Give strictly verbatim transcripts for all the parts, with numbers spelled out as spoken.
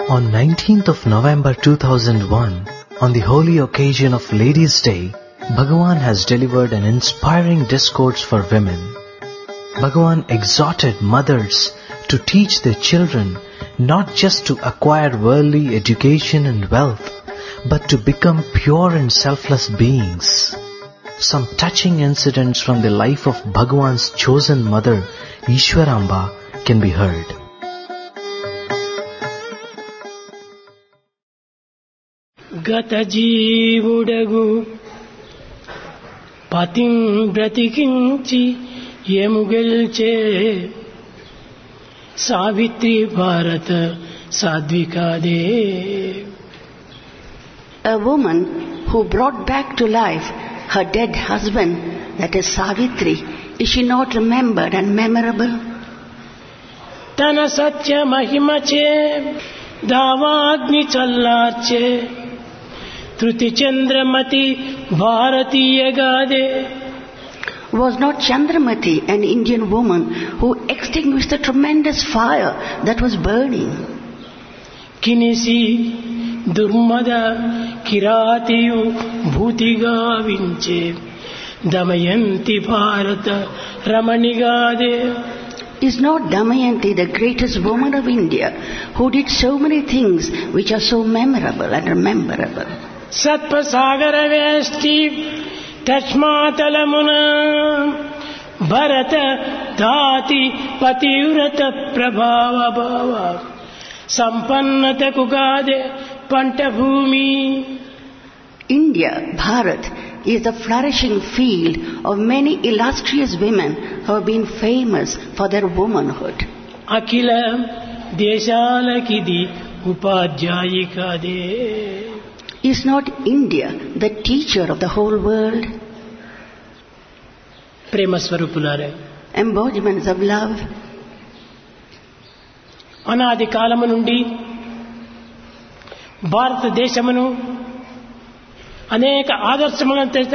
On nineteenth of November two thousand one, on the holy occasion of Ladies' Day, Bhagavan has delivered an inspiring discourse for women. Bhagavan exhorted mothers to teach their children not just to acquire worldly education and wealth, but to become pure and selfless beings. Some touching incidents from the life of Bhagavan's chosen mother, Ishwaramba, can be heard. Gata jeevudagu patim bratikinchi yemugelche Savitri Bharata Sadvikade. A woman who brought back to life her dead husband, that is Savitri, is she not remembered and memorable? Tana Satya Mahimache Davagni Challarche Truti Chandramati Bharatiya Gade. Was not Chandramati an Indian woman who extinguished the tremendous fire that was burning? Kinisi Durmada Kiratiyu Bhutiga Vinche Damayanti Bharata Ramanigade. Is not Damayanti the greatest woman of India who did so many things which are so memorable and rememberable? Satpa Sagara Vesti Tashmatalamuna Bharata Dhati Pativrata Prabhava Bhava Sampannata Kugade Pantavumi. India, Bharat, is the flourishing field of many illustrious women who have been famous for their womanhood. Akila Deshalakidi Upadhyayika De. Is not India the teacher of the whole world? Prema Swarupulare. Embodiments of love. Anadi Kalama nundi Bharata Deshamanu అనేక ఆదర్శములను చేత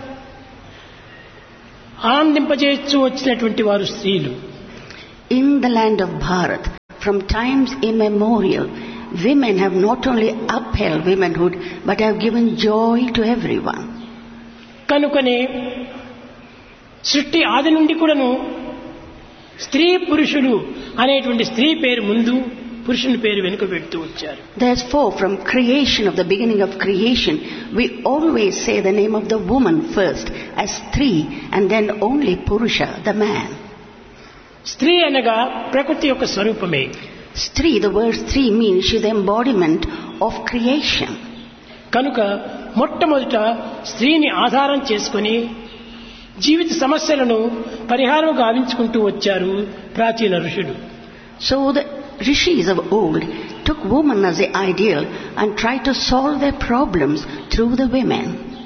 ఆనందింపజేయచ్చు వచ్చినటువంటి వారు స్త్రీలు. In the land of Bharat, from times immemorial, women have not only upheld womanhood, but have given joy to everyone. కనుకనే సృష్టి ఆది నుండి కూడాను స్త్రీ పురుషులు అనేటువంటి స్త్రీ పేరు ముందు పురుషుని పేరు వెనుక పెడుతూ వచ్చారు. Therefore, from creation, of the beginning of creation, we always say the name of the woman first as Stri, and then only Purusha, the man. స్త్రీ అనగా ప్రకృతి యొక్క స్వరూపమే. Stri, the word Stri means she is the embodiment of creation. కనుక మొట్టమొదట స్త్రీని ఆధారం చేసుకొని జీవిత సమస్యలను పరిహారం గావించుకుంటూ వచ్చారు ప్రాచీన ఋషులు. So the rishis of old took woman as the ideal and tried to solve their problems through the women.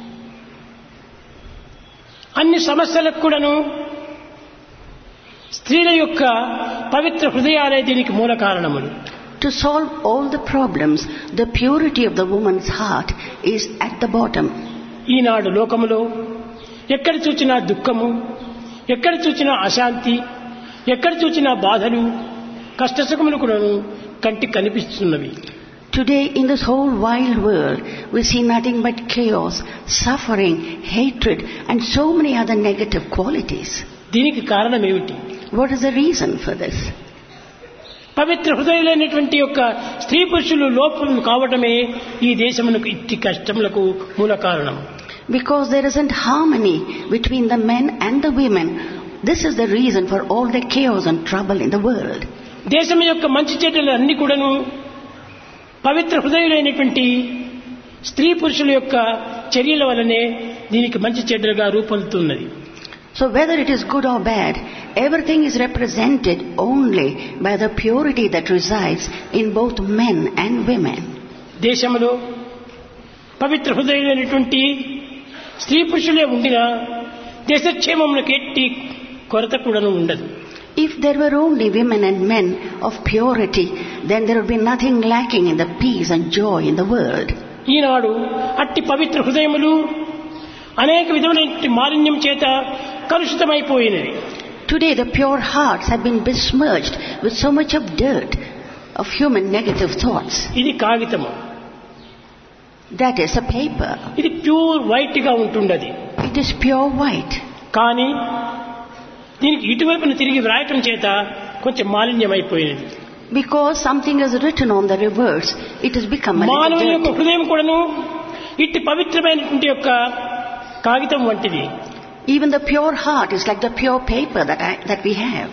అన్ని సమస్యలకు కూడాను స్త్రీల యొక్క పవిత్ర హృదయాలే దీనికి మూల కారణములు. To solve all the problems, the purity of the woman's heart is at the bottom. ఈనాడు లోకములో ఎక్కడ చూచినా దుఃఖము, ఎక్కడ చూచినా అశాంతి, ఎక్కడ చూచినా బాధలు, కష్టసుఖములు కూడాను కంటికి కనిపిస్తున్నవి. Today in this whole wild world, we see nothing but chaos, suffering, hatred and so many other negative qualities. దీనికి కారణం ఏమిటి? What is the reason for this? పవిత్ర హృదయులైనటువంటి యొక్క స్త్రీ పురుషులు లోపం కావటమే ఈ దేశమునకు ఇట్టి కష్టములకు మూల కారణం. Because there isn't harmony between the men and the women. This is the reason for all the chaos and trouble in the world. దేశం యొక్క మంచి చెడ్డలు అన్ని కూడాను పవిత్ర హృదయులైనటువంటి స్త్రీ పురుషుల యొక్క చర్యల వలనే దీనికి మంచి చెడ్డలుగా రూపొందుతున్నది. So whether it is good or bad, everything is represented only by the purity that resides in both men and women. దేశంలో పవిత్ర హృదయులైనటువంటి స్త్రీ పురుషులే ఉండినా దేశక్షేమమునకు ఎట్టి కొరత కూడాను ఉండదు. If there were only women and men of purity, then there would be nothing lacking in the peace and joy in the world. ఈనాడు అట్టి పవిత్ర హృదయములు అనేక విధమైన మాలిన్యం చేత కలుషితమైపోయినవి. Today the pure hearts have been besmirched with so much of dirt. of human negative thoughts. ఇది కాగితము. That is a paper. ఇది pure white గా ఉంటుండది. It is pure white. కానీ దీనికి ఇటువైపున తిరిగి వ్రాయటం చేత కొంచెం మాలిన్యం అయిపోయినది. Because something is written on the reverse, it has become a little మానవుని యొక్క dirty. హృదయం కూడాను ఇట్టి పవిత్రమైనటువంటి యొక్క కాగితం వంటిది. Even the pure heart is like the pure paper that I, that we have.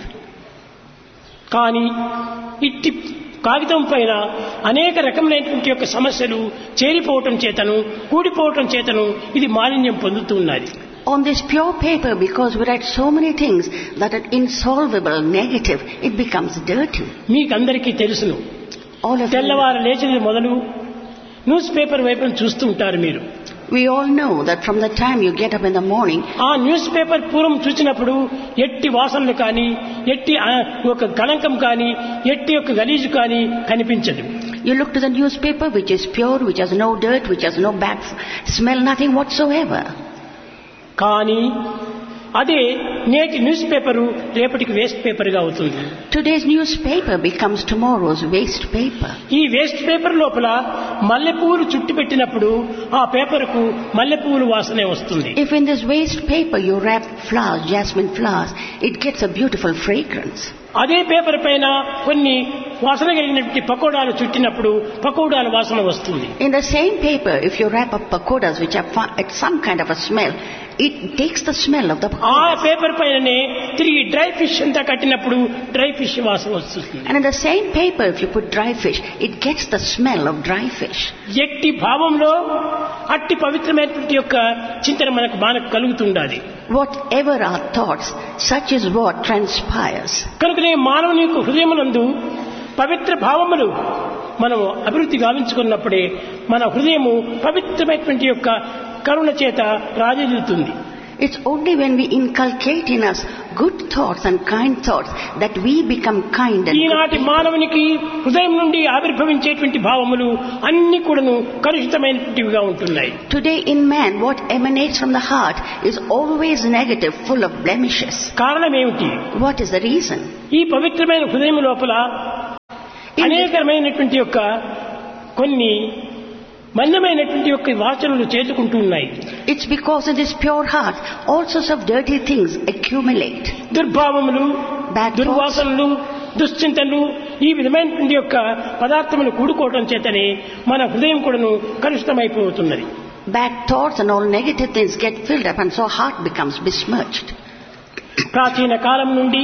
కానీ ఇట్టి కాగితం పైన అనేక రకములైనటువంటి యొక్క సమస్యలు చేరిపోవటం చేతను కూడిపోవటం చేతను ఇది మాలిన్యం పొందుతున్నది. On this pure paper, because we write so many things that are insolvable, negative, it becomes dirty. మీకందరికీ తెలుసును. All of you, తెల్లవారు లేచినది మొదలు న్యూస్ పేపర్ వైపును చూస్తూ ఉంటారు మీరు. we all know that from the time you get up in the morning, ఆ news paper పూర్వం చూసినప్పుడు ఎట్టి వాసనలు కానీ ఎట్టి ఆ, ఒక కళంకం కానీ ఎట్టి యొక్క గలీజు కానీ కనిపించదు. you look to the newspaper which is pure, which has no dirt, which has no bad smell, nothing whatsoever. కానీ అదే నేటి న్యూస్ పేపరు రేపటికి వేస్ట్ పేపర్ గా అవుతుంది. Today's newspaper becomes tomorrow's waste paper. ఈ వేస్ట్ పేపర్ లోపల మల్లెపూలు చుట్టి పెట్టినప్పుడు ఆ పేపర్కు మల్లెపూలు వాసనే వస్తుంది. If in this waste paper you wrap flowers, jasmine flowers, it gets a beautiful fragrance. అదే పేపర్ పైన కొన్ని వాసన కలిగినటువంటి పకోడాలు చుట్టినప్పుడు పకోడాల వాసన వస్తుంది. In the same paper, if you wrap up pakodas which have fa- at some kind of a smell, it takes the smell of the ఆ pakodas. Paper పైననే తిరిగి డ్రై ఫిష్ అంతా కట్టినప్పుడు డ్రై ఫిష్ వాసన వస్తుంది. And in the same paper, if you put dry fish, it gets the smell of dry fish. ఎట్టి భావంలో అట్టి పవిత్రమైనటువంటి యొక్క చింతన మనకు మనకు కలుగుతుండాలి. Whatever our thoughts, such is what transpires. కనుకనే మానవుని యొక్క హృదయమునందు పవిత్ర భావములు మనం అభివృద్ధి గావించుకున్నప్పుడే మన హృదయము పవిత్రమైనటువంటి యొక్క కరుణ చేత రాజీలుతుంది. It's only when we inculcate in us good thoughts and kind thoughts that we become kind and good. ఈనాటి మానవునికి హృదయం నుండి ఆవిర్భవించేటువంటి భావములు అన్ని కూడాను కలుషితమైనటువంటివిగా ఉంటున్నాయి. Today in man, what emanates from the heart is always negative, full of blemishes. కారణం ఏమిటి? What is the reason? ఈ పవిత్రమైన హృదయం లోపల అనేకమైనటువంటి యొక్క కొన్ని మలినమైనటువంటి యొక్క వాసనలు చేర్చుకుంటూ ఉన్నాయి. It's because in this pure heart, all sorts of dirty things accumulate. దుర్భావములు, Bad thoughts, దుర్వాసనలు, దుశ్చింతలు ఈ విధమైనటువంటి యొక్క పదార్థములు కూడుకోవటం చేతనే మన హృదయం కూడాను కలుషితమైపోతున్నది. bad thoughts and all negative things get filled up and so heart becomes besmirched. ప్రాచీన కాలం నుండి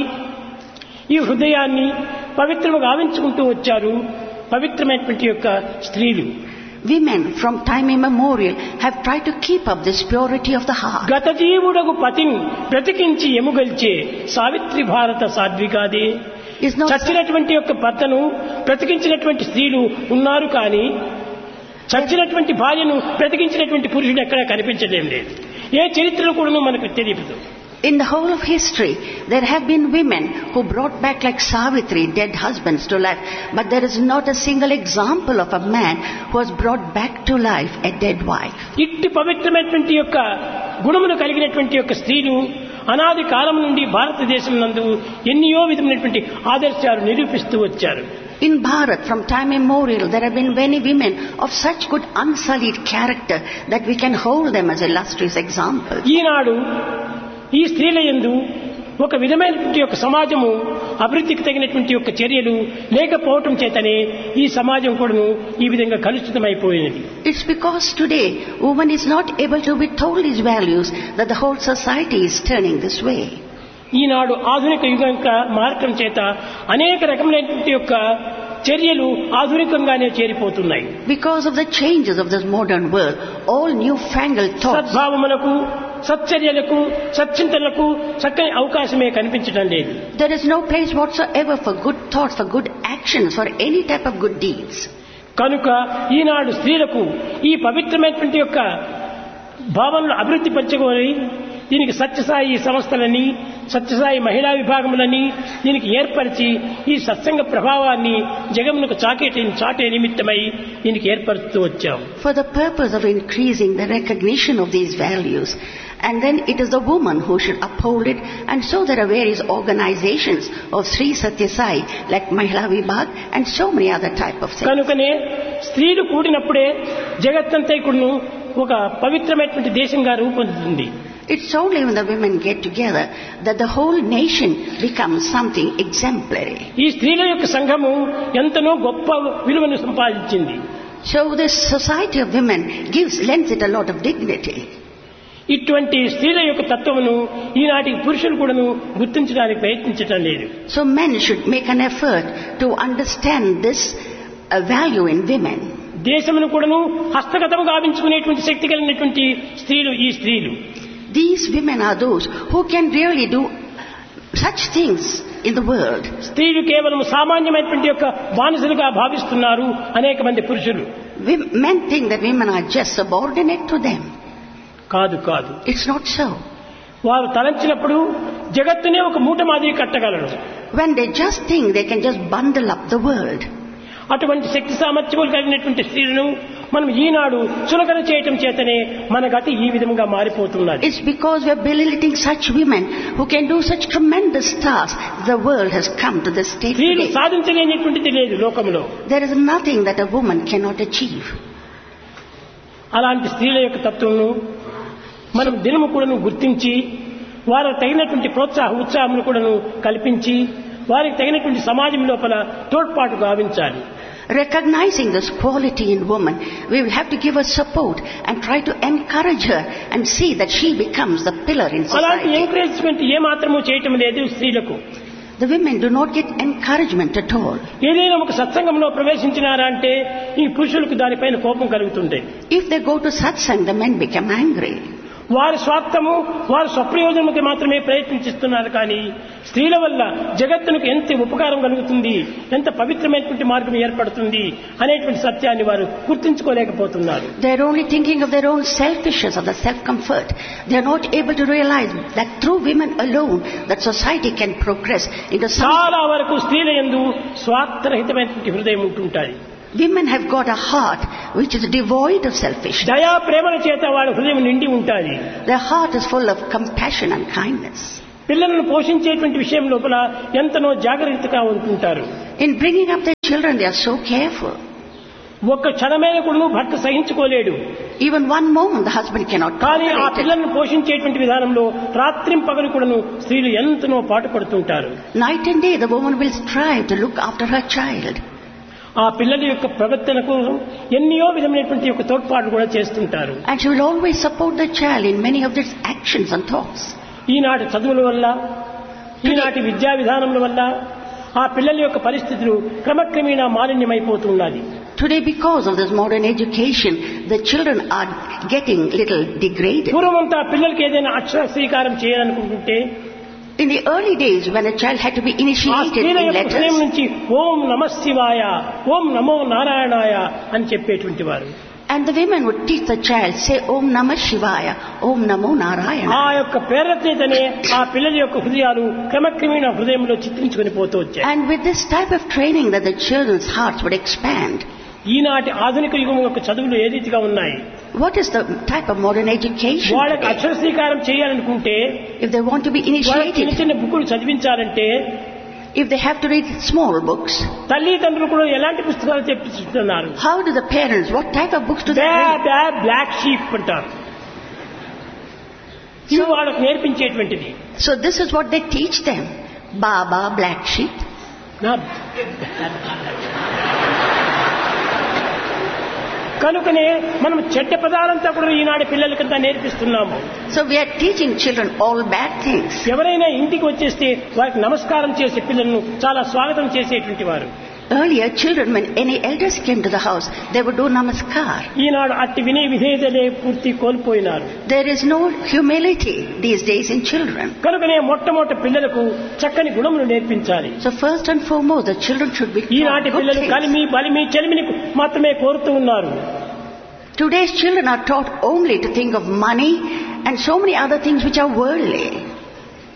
ఈ హృదయాన్ని పవిత్రముగా గావించుకుంటూ వచ్చారు పవిత్రమైనటువంటి యొక్క స్త్రీలు. Women from time immemorial have tried to keep up this purity of the heart. గత జీవుడకు పతిని బ్రతికించి ఎముగల్చే సావిత్రి భారత సాధ్వికాదే. Is not చచ్చినటువంటి యొక్క భర్తను బ్రతికించినటువంటి స్త్రీలు ఉన్నారు కానీ చచ్చినటువంటి భార్యను బ్రతికించినటువంటి పురుషుడు ఎక్కడా కనిపించడం లేదు. ఏ చరిత్రలో కూడా మనకు తెలియదు. in the whole of history, there have been women who brought back like Savitri, dead husbands to life, but there is not a single example of a man who has brought back to life a dead wife. ఇట్టి పవిత్రమైనటువంటి యొక్క గుణములు కలిగినటువంటి యొక్క స్త్రీలు అనాది కాలం నుండి భారతదేశం నందు ఎన్నో విధమైనటువంటి ఆదర్శాలు నిరూపిస్తూ వచ్చారు. In Bharat, from time immemorial, there have been many women of such good unsullied character that we can hold them as illustrious examples. ఈనాడు ఈ స్త్రీల యందు ఒక విధమైనటువంటి యొక్క సమాజము అభివృద్ధికి తగినటువంటి యొక్క చర్యలు లేకపోవటం చేతనే ఈ సమాజం కూడాను ఈ విధంగా కలుషితమైపోయినది. It's because today woman is not able to be told these values that the whole society is turning this way. ఈనాడు ఆధునిక యుగంగా మారటం చేత అనేక రకములైనటువంటి యొక్క చర్యలు ఆధునికంగానే చేరిపోతున్నాయి. Because of the changes of this modern world, all newfangled thoughts, సద్భావములకు, సచ్చర్యలకు, సచ్చింతనలకు చక్కని అవకాశమే కనిపించడం లేదు. there is no place whatsoever for good thoughts, for good actions, for any type of good deeds. కనుక ఈనాడు స్త్రీలకు ఈ పవిత్రమైనటువంటి యొక్క భావనలు అభివృద్ధి పరచుకొని దీనికి సత్యసాయి సంస్థలని సత్యసాయి మహిళా విభాగములని దీనికి ఏర్పరిచి ఈ సత్సంగ ప్రభావాన్ని జగమునకు చాకేటి చాటే నిమిత్తమై దీనికి ఏర్పరుస్తూ వచ్చాం. For the purpose of increasing the recognition of these values, and then it is the woman who should uphold it, and so there are various organizations of Sri Satya Sai like Mahila Vibhag and so many other type of things. కనుకనే స్త్రీలు కూడినప్పుడే జగత్తంతా కూడాను ఒక పవిత్రమైనటువంటి దేశంగా రూపొందుతుంది. It's only when the women get together that the whole nation becomes something exemplary. ఈ స్త్రీల యొక్క సంఘము ఎంతనో గొప్ప విలువను సంపాదించింది. So this society of women gives lends it a lot of dignity. ఇటువంటి స్త్రీల యొక్క తత్వమును ఈనాటి పురుషులు కూడాను గుర్తించడానికి ప్రయత్నించటం లేదు. So men should make an effort to understand this uh, value in women. దేశమును కూడాను హస్తగతం గావించుకునేటువంటి శక్తి కలిగినటువంటి స్త్రీలు ఈ స్త్రీలు. These women are those who can really do such things in the world. స్త్రీలు కేవలం సామాన్యమైనటువంటి యొక్క బానిసలుగా భావిస్తున్నారు అనేక మంది పురుషులు. Men think that women are just subordinate to them. కాదు కాదు. It's not so. వారు తలంచినప్పుడు జగత్తునే ఒక మూట మాదిరి కట్టగలరు. When they just think they can just bundle up the world. అటువంటి శక్తి సామర్థ్యములు కలిగినటువంటి స్త్రీలను మనం ఈనాడు చులకన చేయటం చేతనే మన గతి ఈ విధంగా మారిపోతున్నది. It's because we are belittling such women who can do such tremendous tasks. The world has come to this state స్త్రీలు today. సాధించలేనిటువంటిది లేదు లోకంలో. There is nothing that a woman cannot achieve. అలాంటి స్త్రీల యొక్క తత్వమును మనం దినము కూడాను గుర్తించి వారికి తగినటువంటి ప్రోత్సాహ ఉత్సాహములు కూడాను కల్పించి వారికి తగినటువంటి సమాజం లోపల తోడ్పాటు గావించాలి. Recognizing this quality in woman, we will have to give her support and try to encourage her and see that she becomes the pillar in అలాంటి society. ఎంకరేజ్మెంట్ ఏ మాత్రము చేయటం లేదు స్త్రీలకు. The women do not get encouragement at all. ఏదైనా ఒక సత్సంగంలో ప్రవేశించినారా అంటే ఈ పురుషులకు దానిపైన కోపం కలుగుతుంది. If they go to satsang, the men become angry. వారి స్వార్థము వారి స్వప్రయోజనముకి మాత్రమే ప్రయత్నిస్తున్నారు కానీ స్త్రీల వల్ల జగత్తునికి ఎంత ఉపకారం కలుగుతుంది, ఎంత పవిత్రమైనటువంటి మార్గం ఏర్పడుతుంది అనేటువంటి సత్యాన్ని వారు గుర్తించుకోలేకపోతున్నారు. They are only thinking of their own selfishness, of the self-comfort. They are not able to realize that through women alone that society can progress into something. చాలా వరకు స్త్రీల యందు స్వార్థరహితమైనటువంటి హృదయం ఉంటుంటాయి. Women have got a heart which is devoid of selfishness. దయా ప్రేమల చేత వాళ్ళ హృదయం నిండి ఉంటాయి. Their heart is full of compassion and kindness. పిల్లలను పోషించేటువంటి విషయం లోపల ఎంతనో జాగ్రత్తగా ఉంటుంటారు. In bringing up their children, they are so careful. ఒక్క క్షణమైన కూడా భర్త సహించుకోలేడు. Even one moment the husband cannot కానీ ఆ tolerate it. పిల్లలను పోషించేటువంటి విధానంలో రాత్రింపగలు కూడాను స్త్రీలు ఎంతనో పాటుపడుతుంటారు. Night and day the woman will strive to look after her child. ఆ పిల్లల యొక్క ప్రవర్తనకు ఎన్నో విధమైనటువంటి యొక్క తోడ్పాటు కూడా చేస్తుంటారు. And she will always support the child in many of its actions and thoughts. ఈనాటి చదువుల వల్ల ఈనాటి విద్యా విధానముల వల్ల ఆ పిల్లల యొక్క పరిస్థితులు క్రమక్రమేణా మాలిన్యమైపోతున్నది. Today, because of this modern education, the children are getting little degraded. పూర్వమంతా పిల్లలకి ఏదైనా అక్షర స్వీకారం చేయాలనుకుంటుంటే In the early days, when a child had to be ఆ initiated స్త్రీల in యొక్క హృదయం letters, నుంచి ఓం నమః శివాయ, ఓం నమో నారాయణాయ అని చెప్పేటువంటి వారు. and the women would teach the child, say Om Namah Shivaya, Om Namo ఆ Narayana. యొక్క ప్రేరణతోనే ఆ పిల్లల యొక్క హృదయాలు క్రమక్రమేణా హృదయంలో చిత్రించుకొని పోతూ వచ్చాయి. And with this type of training that the children's hearts would expand. ఈనాటి ఆధునిక యుగం యొక్క చదువులు ఏ రీతిగా ఉన్నాయి? What is the type of modern education వాళ్ళకి today? అక్షర స్వీకారం చేయాలనుకుంటే If they want to be వాళ్ళకి చిన్న initiated, చిన్న బుక్కులు చదివించాలంటే if they have to read small books, తల్లిదండ్రులు కూడా ఎలాంటి పుస్తకాలు తెప్పిస్తున్నారు? how do the parents, what type of books do they read? Black sheep అంటారు. ఇది వాళ్ళకి నేర్పించేటువంటిది. So this is what they teach them. Baba, black sheep. నా- కనుకనే మనం చెడ్డ పదాలంతా కూడా ఈనాడు పిల్లలకంతా నేర్పిస్తున్నాము. So we are teaching children all bad things. ఎవరైనా ఇంటికి వచ్చేస్తే వారికి నమస్కారం చేసే పిల్లలను చాలా స్వాగతం చేసేటువంటి వారు. Earlier, children, when any elders came to the house, they would do namaskar. ఈనాడు అట్టి వినయ విధేయతలే పూర్తి కోల్పోయినారు. There is no humility these days in children. కనుకనే మొట్టమొదటి పిల్లలకు చక్కని గుణములు నేర్పించాలి. So first and foremost, the children should be taught ఈనాటి good పిల్లలు things. కలిమి బలిమి చెలిమిని మాత్రమే కోరుతూ ఉన్నారు. Today's children are taught only to think of money and so many other things which are worldly.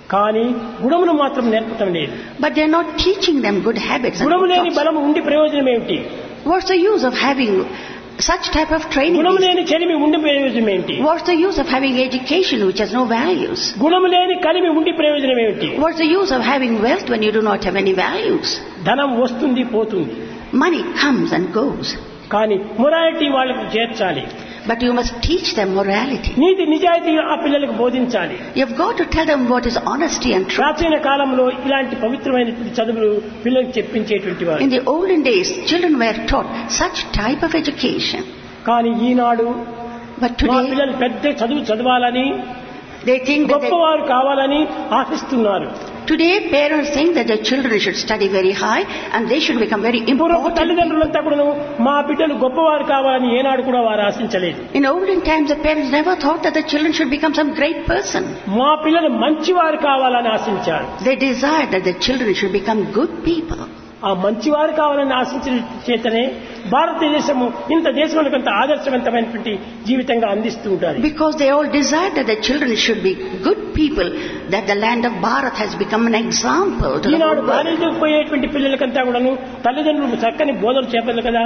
కానీ గుణమును మాత్రం నేర్పటం లేదు. But they are not teaching them good habits. and గుణము good లేని thoughts. బలము ఉండి ప్రయోజనం ఏమిటి? What's the use of having such type of training? గుణము లేని చెలిమి ఉండి ప్రయోజనం ఏంటి? What's the use of having education which has no values? గుణము లేని కలిమి ఉండి ప్రయోజనం ఏమిటి? What's the use of having wealth when you do not have any values? ధనం వస్తుంది పోతుంది, Money comes and goes. కానీ మొరాలిటీ వాళ్ళకు చేర్చాలి. But you must teach them morality. నీతి నిజాయితీ ఆ పిల్లలకు బోధించాలి. You've got to tell them what is honesty and truth. ప్రాచీన కాలంలో ఇలాంటి పవిత్రమైనటువంటి చదువులు పిల్లలకు చెప్పించేటువంటి వారు. In the olden days, children were taught such type of education. కానీ ఈనాడు But మా today, పిల్లలు పెద్ద చదువు చదవాలని, they think that they, గొప్పవారు కావాలని ఆశిస్తున్నారు. today parents think that their children should study very high and they should become very పూర్వపు important. తల్లిదండ్రులంతా కూడా మా బిడ్డలు గొప్పవారు కావాలని ఏనాడు కూడా వారు ఆశించలేదు. In olden times, the parents never thought that the children should become some great person. మా పిల్లలు మంచివారు కావాలని ఆశించారు. They desired that the children should become good people. ఆ మంచివారు కావాలని ఆశించిన చేతనే భారతదేశము ఇంత దేశంలో కొంత ఆదర్శవంతమైనటువంటి జీవితంగా అందిస్తూ ఉంటారు. Because they all desired that the children should be good people, that the land of Bharat has become an example to the Eenadu whole world. కాలేజీకి పోయేటువంటి పిల్లలకంతా కూడాను తల్లిదండ్రులు చక్కని బోధనలు చెప్పాలి కదా.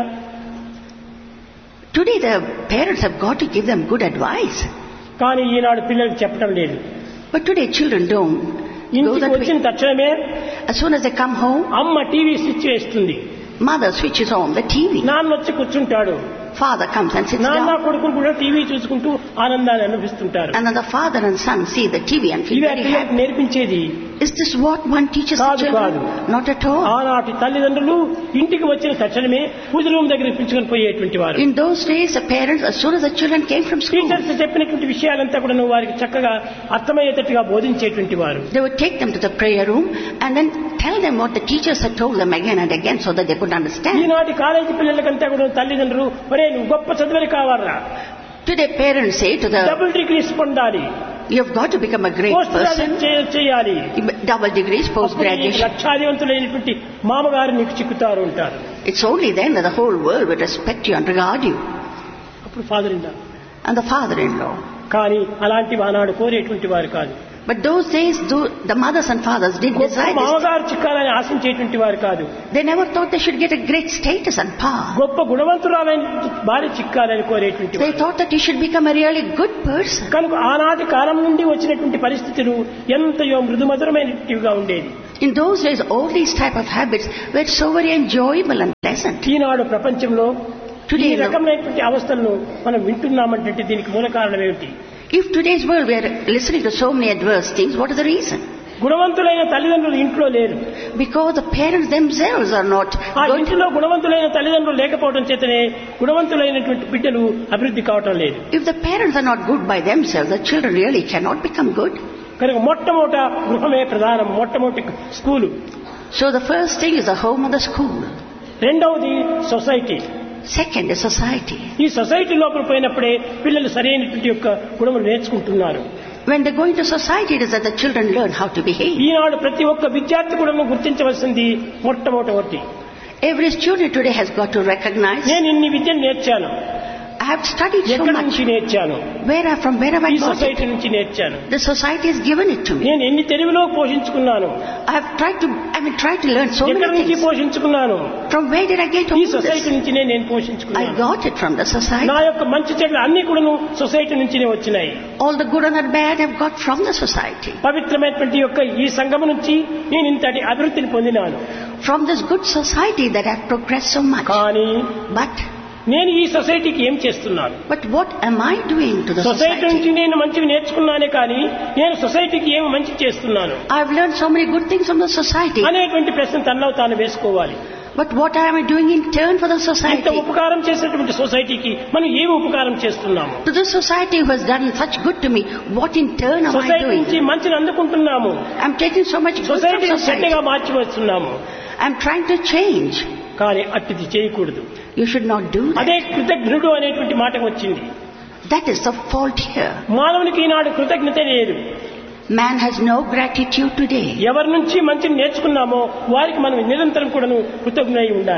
Today the parents have got to give them good advice. కానీ ఈనాడు పిల్లలకు చెప్పడం లేదు. But today children don't go ఇంటికి that వచ్చిన way. తక్షణమే As soon as they come home, అమ్మ టీవీ స్విచ్ వేస్తుంది, mother switches on the T V. నాన్న వచ్చి కూర్చుంటాడు. Father comes and sits నాన్న down. కొడుకులు కూడా టీవీ చూసుకుంటూ ఆనందాన్ని అనుభవిస్తుంటారు. And then the father and son see the T V and feel ఇవే very పిల్లలకు happy. నేర్పించేది Is this what one teaches the కాదు, children? కాదు. Not at all. ఆనాటి తల్లిదండ్రులు ఇంటికి వచ్చిన తక్షణమే పూజ రూమ్ దగ్గర పిలుచుకొని పోయేటువంటి వారు. In those days, the parents, as soon as the children came from school, teachers చెప్పినటువంటి విషయాలంతా కూడా వారికి చక్కగా అర్థమయ్యేటట్టుగా బోధించేటువంటి వారు. they would take them to the prayer room and then tell them what the teachers had told them again and again so that they could understand. ఈనాటి college పిల్లలకంతా కూడా తల్లిదండ్రులు ఒరే నువ్వు గొప్ప చదువులు కావాలరా, Today parents say to the, double degrees పొందాలి, you've got to become a great post person, graduate చేయాలి, double degrees, post అప్పుడు నీకు graduation. లక్షాధివంతులైనటువంటి మామగారు నీకు చిక్కుతారు ఉంటారు. It's only then that the whole world will respect you and regard you. అప్పుడు father in law. And the father-in-law. కానీ అలాంటి ఆనాడు కోరేటువంటి వారు కాదు. But those days, tho- the mothers and fathers did గొప్ప desire this. మామగారు చిక్కాలని ఆశించేటువంటి వారు కాదు. They never thought they should get a great status and power. గొప్ప గుణవంతురాలైన భార్య చిక్కాలని కోరేటువంటి They వారు. thought that you should become a really good person. కనుక ఆనాటి కాలం నుండి వచ్చినటువంటి పరిస్థితులు ఎంతయో మృదుమధురమైనటివిగా ఉండేది. In those days, all these type of habits were so very enjoyable and pleasant. ఈనాడు ప్రపంచంలో ఈ Today, no. రకమైనటువంటి అవస్థలను మనం వింటున్నామంటే దీనికి మూల కారణం ఏమిటి? If today's world we are listening to so many adverse things, what is the reason? గుణవంతులైన తల్లిదండ్రులు ఇంట్లో లేరు. Because the parents themselves are not ఆ going to, ఇంటిలో గుణవంతులైన తల్లిదండ్రులు లేకపోవడం చేతనే గుణవంతులైనటువంటి బిడ్డలు అభివృద్ధి కావటం లేదు. if the parents are not good by themselves, the children really cannot become good. కనుక మొట్టమొదట గృహమే ప్రధానం, మొట్టమొదటి school. So the first thing is the home of the school. రెండవది సొసైటీ. Second is society. ఈ సొసైటీ లోపల పోయినప్పుడే పిల్లలు సరైనటువంటి యొక్క గుణములు నేర్చుకుంటున్నారు. When they go into society, it is that the children learn how to behave. ఈనాడు ప్రతి ఒక్క విద్యార్థి కూడా గుర్తించవలసింది మొట్టమొదటి, Every student today has got to recognize, నేను ఇన్ని విద్యను నేర్చాను, I have studied so ఎక్కడి much. నుంచి నేర్చాను, Where I, from where have I ఈ got సొసైటీ it? నుంచి నేర్చాను. The society has given it to me. నేను ఎన్ని తెలివిలో పోషించుకున్నాను, I have tried to, I mean, tried to learn so ఎక్కడి many నుంచి things. పోషించుకున్నాను, From where did I get all ఈ society this? నుంచినే నేను I పోషించుకున్నాను. got it from the society. నా యొక్క మంచి చెడులు అన్ని కూడా సొసైటీ నుంచినే వచ్చినాయి. All the good and the bad I've got from the society. పవిత్రమైనటువంటి యొక్క ఈ సంఘం నుంచి నేను ఇంతటి అభివృద్ధిని పొందినాను. From this good society that I've progressed so much. కానీ But, నేను ఈ సొసైటీకి ఏం చేస్తున్నాను? but what am I doing to the society నుంచి society? నేను మంచివి నేర్చుకున్నానే కానీ నేను సొసైటీకి ఏమి మంచి చేస్తున్నాను I've learned so many good things from the society. అనేటువంటి ప్రశ్న తనలో తాను వేసుకోవాలి. But what am I doing in turn for the ఇంత society? ఉపకారం చేసినటువంటి సొసైటీకి మనం ఏమి ఉపకారం చేస్తున్నాము? To the society who has done such good to me, what in turn am I society నుంచి doing? మంచిని అందుకుంటున్నాము, I'm taking so much good from సొసైటీని society. చెడ్డగా మార్చి వస్తున్నాము. I'm trying to change. కానీ అట్టిది చేయకూడదు. You should not do that. అదే కృతజ్ఞుడు అనేటువంటి మాట వచ్చింది. That is the fault here. మానవునికి ఈనాడు కృతజ్ఞత లేదు. Man has no gratitude today. ఎవరి నుంచి మంచిని నేర్చుకున్నామో వారికి మనం నిరంతరం కూడాను కృతజ్ఞులై ఉండాలి.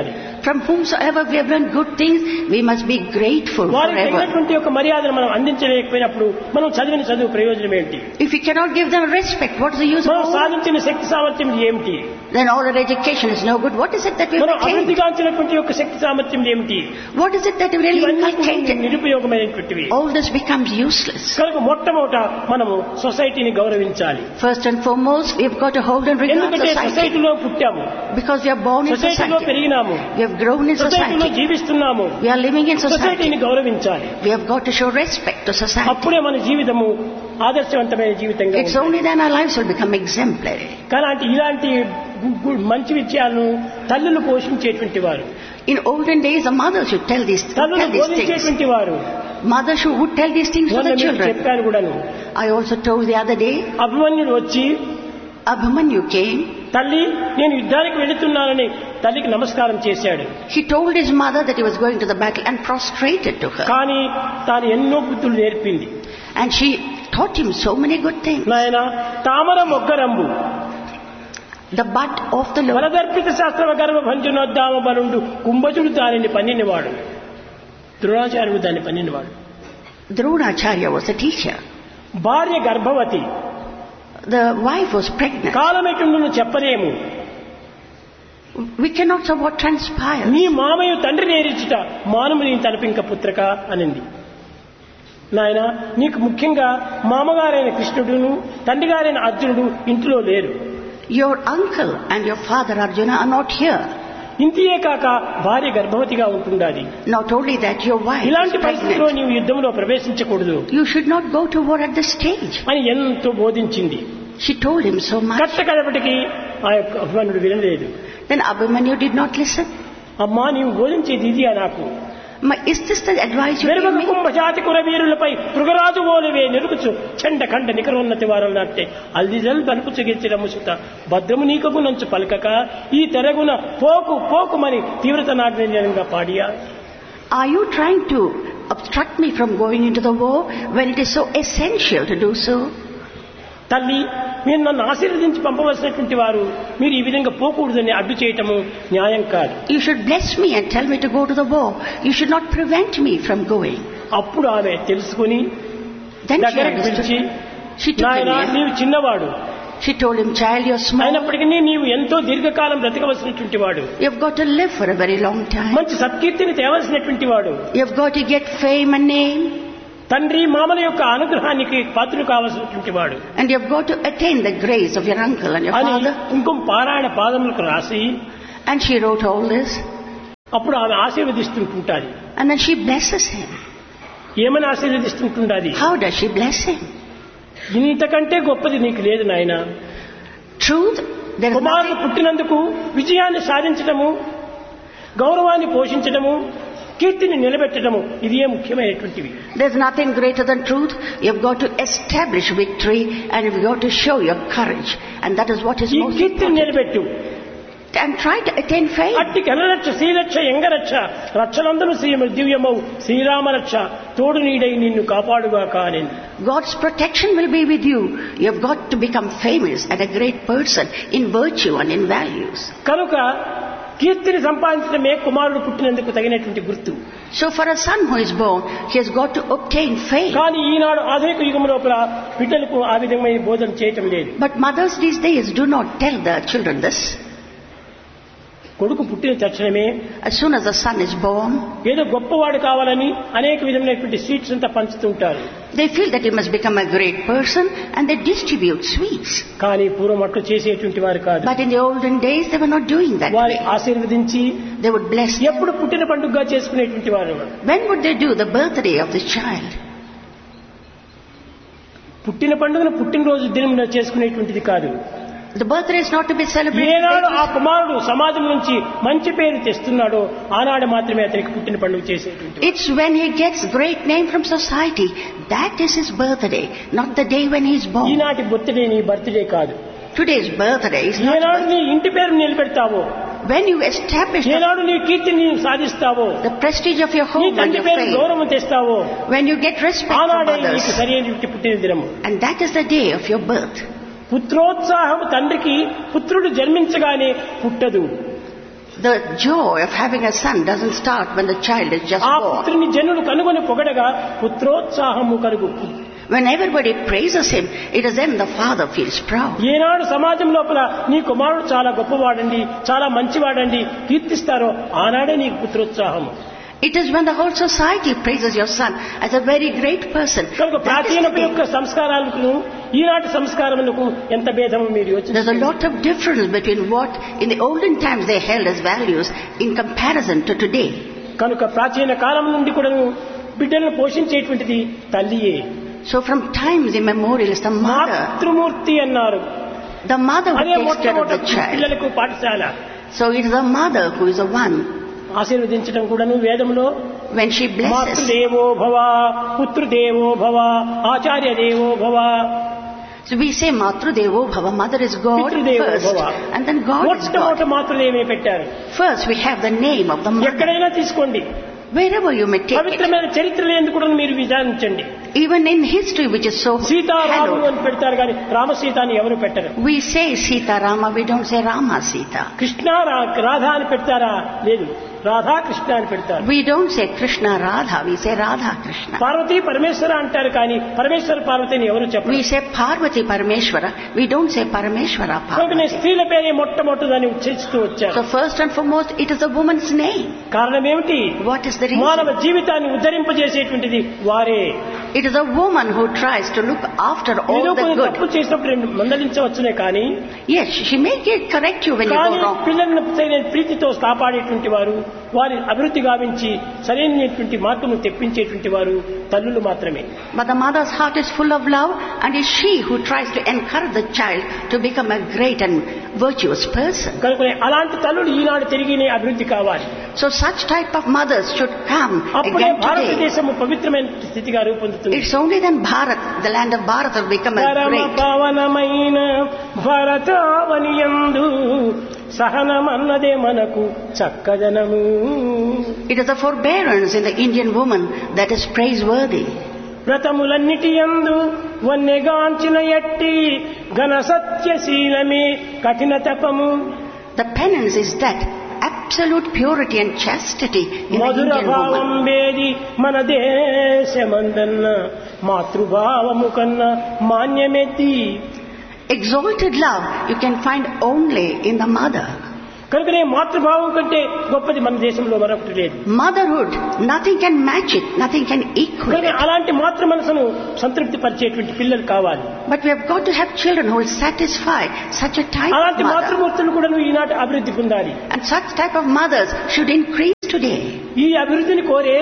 From whomsoever we have learned good things, we must be grateful వారికి forever. తగినటువంటి ఒక మర్యాదను మనం అందించలేకపోయినప్పుడు మనం చదివిన చదువు ప్రయోజనం ఏంటి? If we cannot give them respect, what is the use మనం of all? సాధించిన శక్తి సామర్థ్యం ఏమిటి? Then all our education is no good. What is it that we మనం have attained? అభివృద్ధిగాంచినటువంటి యొక్క శక్తి సామర్థ్యం ఏమిటి? What is it that we really ఇవన్నీ కూడా inculcated? నిరుపయోగమైనటువంటివి. All this becomes useless. కనుక మొట్టమొదట మనము సొసైటీని గౌరవించాలి. First and foremost, we have got to hold and regard ఎందుకంటే society. సొసైటీలో పుట్టాము, Because we are born in సొసైటీలో society. పెరిగినాము, We have grown in సొసైటీలో society. జీవిస్తున్నాము. We are living in society. సొసైటీని గౌరవించాలి. We have got to show respect to society. అప్పుడే మన జీవితము ఆదర్శవంతమైన జీవితంగా It's ఉంటుంది. only then our lives will become exemplary. కానీ ఇలాంటి గు- గు- మంచి విషయాలను తల్లులు పోషించేటువంటి వారు, In olden days, a mother should tell these, తల్లులు tell these things. బోధించేటువంటి వారు. Mother should, would tell these things to మొన్న the మీకు children. చెప్పాను కూడాను. I also told the other day, అభిమన్యుడు వచ్చి, Abhimanyu came. తల్లి నేను యుద్ధానికి వెళుతున్నానని తల్లికి నమస్కారం చేశాడు. He told his mother that he was going to the battle and prostrated to her. కానీ తాను ఎన్నో బుద్ధులు నేర్పింది. And she taught him so many good things. నాయన తామర మొగ్గరంబు The bud of the Lord. వరదర్పిత శాస్త్రవ గర్భ భంజనోద్దామ బలుండు కుంభజుడు దానిని పన్నినవాడు, ద్రోణాచార్యుడు దాన్ని పన్నినవాడు. Dronacharya was a teacher. భార్య గర్భవతి, The wife was pregnant. కాలమెటుండును చెప్పలేము. We cannot say what transpired. నీ మామయ్య తండ్రి నేరిచుట మానము నీ తలపింక పుత్రక అనింది. నాయన నీకు ముఖ్యంగా మామగారైన కృష్ణుడును తండ్రి గారైన అర్జునుడు ఇంటిలో లేరు. Your uncle and your father Arjuna are not here. ఇంతియే కాక భార్య గర్భవతిగా ఉంటుండాలి. Not only that, your wife is ఇలాంటి పరిస్థితిలో pregnant. నీవు యుద్ధంలో ప్రవేశించకూడదు You should not go to war at this stage. అని ఎంతో బోధించింది. She told him so much. కట్ట కడపటికి ఆ యొక్క అభిమన్యుడు వినలేదు. Then Abhimanyu did not listen. అమ్మా నీవు బోధించేది ఇది నాకు. Ma, is this the advice you give వెలుగ me? కుంభజాతి కురవీరులపై మృగరాజు ఓలివే నిరుకుచు చెండ కండ నికరోన్నతి వారు నాటే అల్దిజల్ బలుపుచు గిచ్చిన ముసుత భద్రము నీకకు నంచు పలకక ఈ తెరగున పోకు పోకుమని తీవ్రత నాటినంగా పాడియా. Are you trying to obstruct me from going into the war when it is so essential to do so? తల్లి మీరు నన్ను ఆశీర్వదించి పంపవలసినటువంటి వారు మీరు ఈ విధంగా పోకూడదని అడ్డు చేయటము న్యాయం కాదు. You should bless me and tell me to go to the war. You should not prevent me from going. అప్పుడు ఆమె తెలుసుకుని Then she దగ్గరికి పిలిచి, understood. She took him నాయన here. నీవు చిన్నవాడు, She told him, child, you're small. అయినప్పటికీ నీవు ఎంతో దీర్ఘకాలం బ్రతకవలసినటువంటి వాడు, You've got to live for a very long time. మంచి సత్కీర్తిని తేవలసినటువంటి వాడు, You've got to get fame and name. తండ్రి మామల యొక్క అనుగ్రహానికి పాత్రుడు కావలసినటువంటి వాడు And you've got to attain the grace of your uncle and your అని father. కుంకుమ పారాయణ పాదములకు రాసి And she wrote all this. అప్పుడు ఆమె ఆశీర్వదిస్తుంటుంటాది. And then she blesses him. ఏమని ఆశీర్వదిస్తుంటుండాది? How does she bless him? ఇంతకంటే గొప్పది నీకు లేదు నాయన. Truth, there is కుమారుడు nothing, పుట్టినందుకు విజయాన్ని సాధించడము, గౌరవాన్ని పోషించడము, కీర్తిని నిలబెట్టడము ఇదే ముఖ్యమైనటువంటివి. there's nothing greater than truth. You've got to establish victory and you've got to show your courage. And that is what is ఈ most కీర్తిని important. నిలబెట్టు. And try to attain fame. అట్టి కనరక్ష శ్రీరక్ష ఎంగరక్ష రక్షలందరూ శ్రీ దివ్యమౌ శ్రీరామరక్ష తోడు నీడై నిన్ను కాపాడుగాక అని. God's protection will be with you. You've got to become famous and a great person in virtue and in values. కనుక కీర్తిని సంపాదించడమే కుమారుడు పుట్టినందుకు తగినటువంటి గుర్తు. So for a son who is born, he has got to obtain fame. కానీ ఈనాడు ఆధునిక యుగం లోపల బిడ్డలకు ఆ విధమైన బోధన చేయటం లేదు. But mothers these days do not tell their children this. కొడుకు పుట్టిన తక్షణమే As soon as the son is born, ఏదో గొప్పవాడు కావాలని అనేక విధమైనటువంటి స్వీట్స్ అంతా పంచుతుంటారు. they feel that he must become a great person and they distribute sweets. కానీ పూర్వం అట్లు చేసేటువంటి వారు కాదు. But in the olden days, they were not doing that వారి way. ఆశీర్వదించి They would bless. ఎప్పుడు పుట్టిన పండుగగా చేసుకునేటువంటి వారు. When would they do the birthday of the child? పుట్టిన పండుగను పుట్టినరోజు దినం చేసుకునేటువంటిది కాదు. The birthday is not to be celebrated. ఏనాడు ఆ కుమారుడు సమాజం నుంచి మంచి పేరు తెస్తున్నాడో ఆనాడు మాత్రమే అతనికి పుట్టిన పండుగ చేసేటువంటి. It's when he gets great name from society. That is his birthday, not the day when he is born. ఈనాటి బర్త్డే నీ బర్త్డే కాదు. Today's birthday is not. ఏనాడు నీ ఇంటి పేరు నిలబెడతావో, When you establish the, ఏనాడు నీ కీర్తిని సాధిస్తావో, the prestige of your నీ home and తండ్రి your పేరు fame, గౌరవం తెస్తావో, when you get respect from ఆనాడే నీకు others, సరైన పుట్టిన దినము. and that is the day of your birth. పుత్రోత్సాహం తండ్రికి పుత్రుడు జన్మించగానే పుట్టదు. The joy of having a son doesn't start when the child is just ఆ born. పుత్రుని జనులు కనుగొని పొగడగా పుత్రోత్సాహము కలుగు. When everybody praises him, it is then the father feels proud. ఏనాడు సమాజం లోపల నీ కుమారుడు చాలా గొప్పవాడండి, చాలా మంచివాడండి కీర్తిస్తారో ఆనాడే నీకు పుత్రోత్సాహము. It is when the whole society praises your son as a very great person. కనుక ప్రాచీన యొక్క సంస్కారాలకు ఈనాటి సంస్కారములకు ఎంత భేదము మీరు There's a యోచించండి. lot of difference between what in the olden times they held as values in comparison to today. కనుక ప్రాచీన కాలం నుండి కూడా బిడ్డలను పోషించేటువంటిది తల్లియే. So from times immemorial is the mother. మాతృమూర్తి అన్నారు. The mother who అదే takes care of the మొట్టమొదటి child. పిల్లలకు పాఠశాల. So it is the mother who is the one. ఆశీర్వదించడం కూడాను వేదంలో When she blesses, మాతృదేవో భవ, పుత్రదేవో భవ, ఆచార్య దేవో భవ, so we say Matru Devo Bhava, mother is God పితృదేవో first, భవ. and then God is God. మొట్టమొదటి మాతృదేవే పెట్టారు. First we have the name of the mother. ఎక్కడైనా తీసుకోండి, Wherever you may take it. పవిత్రమైన చరిత్రలు ఎందుకు కూడా మీరు విచారించండి. Even in history which is so Seetharamulu hallowed. అని పెడతారు కానీ రామసీత అని ఎవరు పెట్టరు. We say Sita Rama, we don't say Rama Sita. Krishna రా- రాధా అని పెడతారా? లేదు, రాధా కృష్ణ అని పెడతారు. We don't say Krishna Radha, we say Radha Krishna. Parvati పరమేశ్వర అంటారు కానీ పరమేశ్వర పార్వతిని ఎవరు చెప్పరు. We say Parvati Parameshwara, we don't say Parameshwara కనుక నేను Parvati. స్త్రీల పేరే మొట్టమొదటిదని ఉచ్చరిస్తూ వచ్చాను. So first and foremost, it is a woman's name. కారణం ఏమిటి? What is the మానవ reason? జీవితాన్ని ఉద్ధరింపజేసేటువంటిది వారే. It is a woman who tries to look after ఏదో all the కొన్ని good. తప్పులు చేసినప్పుడు రెండు మందలించవచ్చునే కానీ Yes, she may get correct you when you కానీ go wrong. పిల్లలను సరైన ప్రీతితో కాపాడేటువంటి వారు, వారి అభివృద్ధి గావించి సరైనటువంటి మార్పును తెప్పించేటువంటి వారు తల్లులు మాత్రమే. But the mother's heart is full of love, and it's she who tries to encourage the child to become a great and virtuous person. కనుక అలాంటి తల్లులు ఈనాడు తిరిగినే అభివృద్ధి కావాలి. So such type of mothers should come అప్పుడే again today. భారతదేశము పవిత్రమైన స్థితిగా రూపొందుతుంది. It's only then Bharat, the land of Bharat, will become a పరమ great. పవనమైన భరతావనియందు సహనమన్నదే మనకు చక్కదనము. It is the forbearance in the Indian woman that is praiseworthy. వ్రతములన్నిటి యందు వన్నెగాంచిన ఎట్టి ఘన సత్యశీలమే కఠిన తపము. The penance is that absolute purity and chastity in the Mathura Indian భావం woman. వేది మన దేశమందన్న మాతృభావము కన్నా మాన్యమెత్తి. Exalted love you can find only in the mother. కనుకనే మాతృభావం కంటే గొప్పది మన దేశంలో మరొకటి లేదు. Motherhood, nothing can match it, nothing can equal కనుక it. అలాంటి మాతృ మనసును సంతృప్తి పరిచేటువంటి పిల్లలు కావాలి. But we have got to have children who will satisfy such a type of అలాంటి mother. మాతృమూర్తులు కూడా ఈనాటి అభివృద్ధి పొందాలి. And such type of mothers should increase today. ఈ అభివృద్ధిని కోరే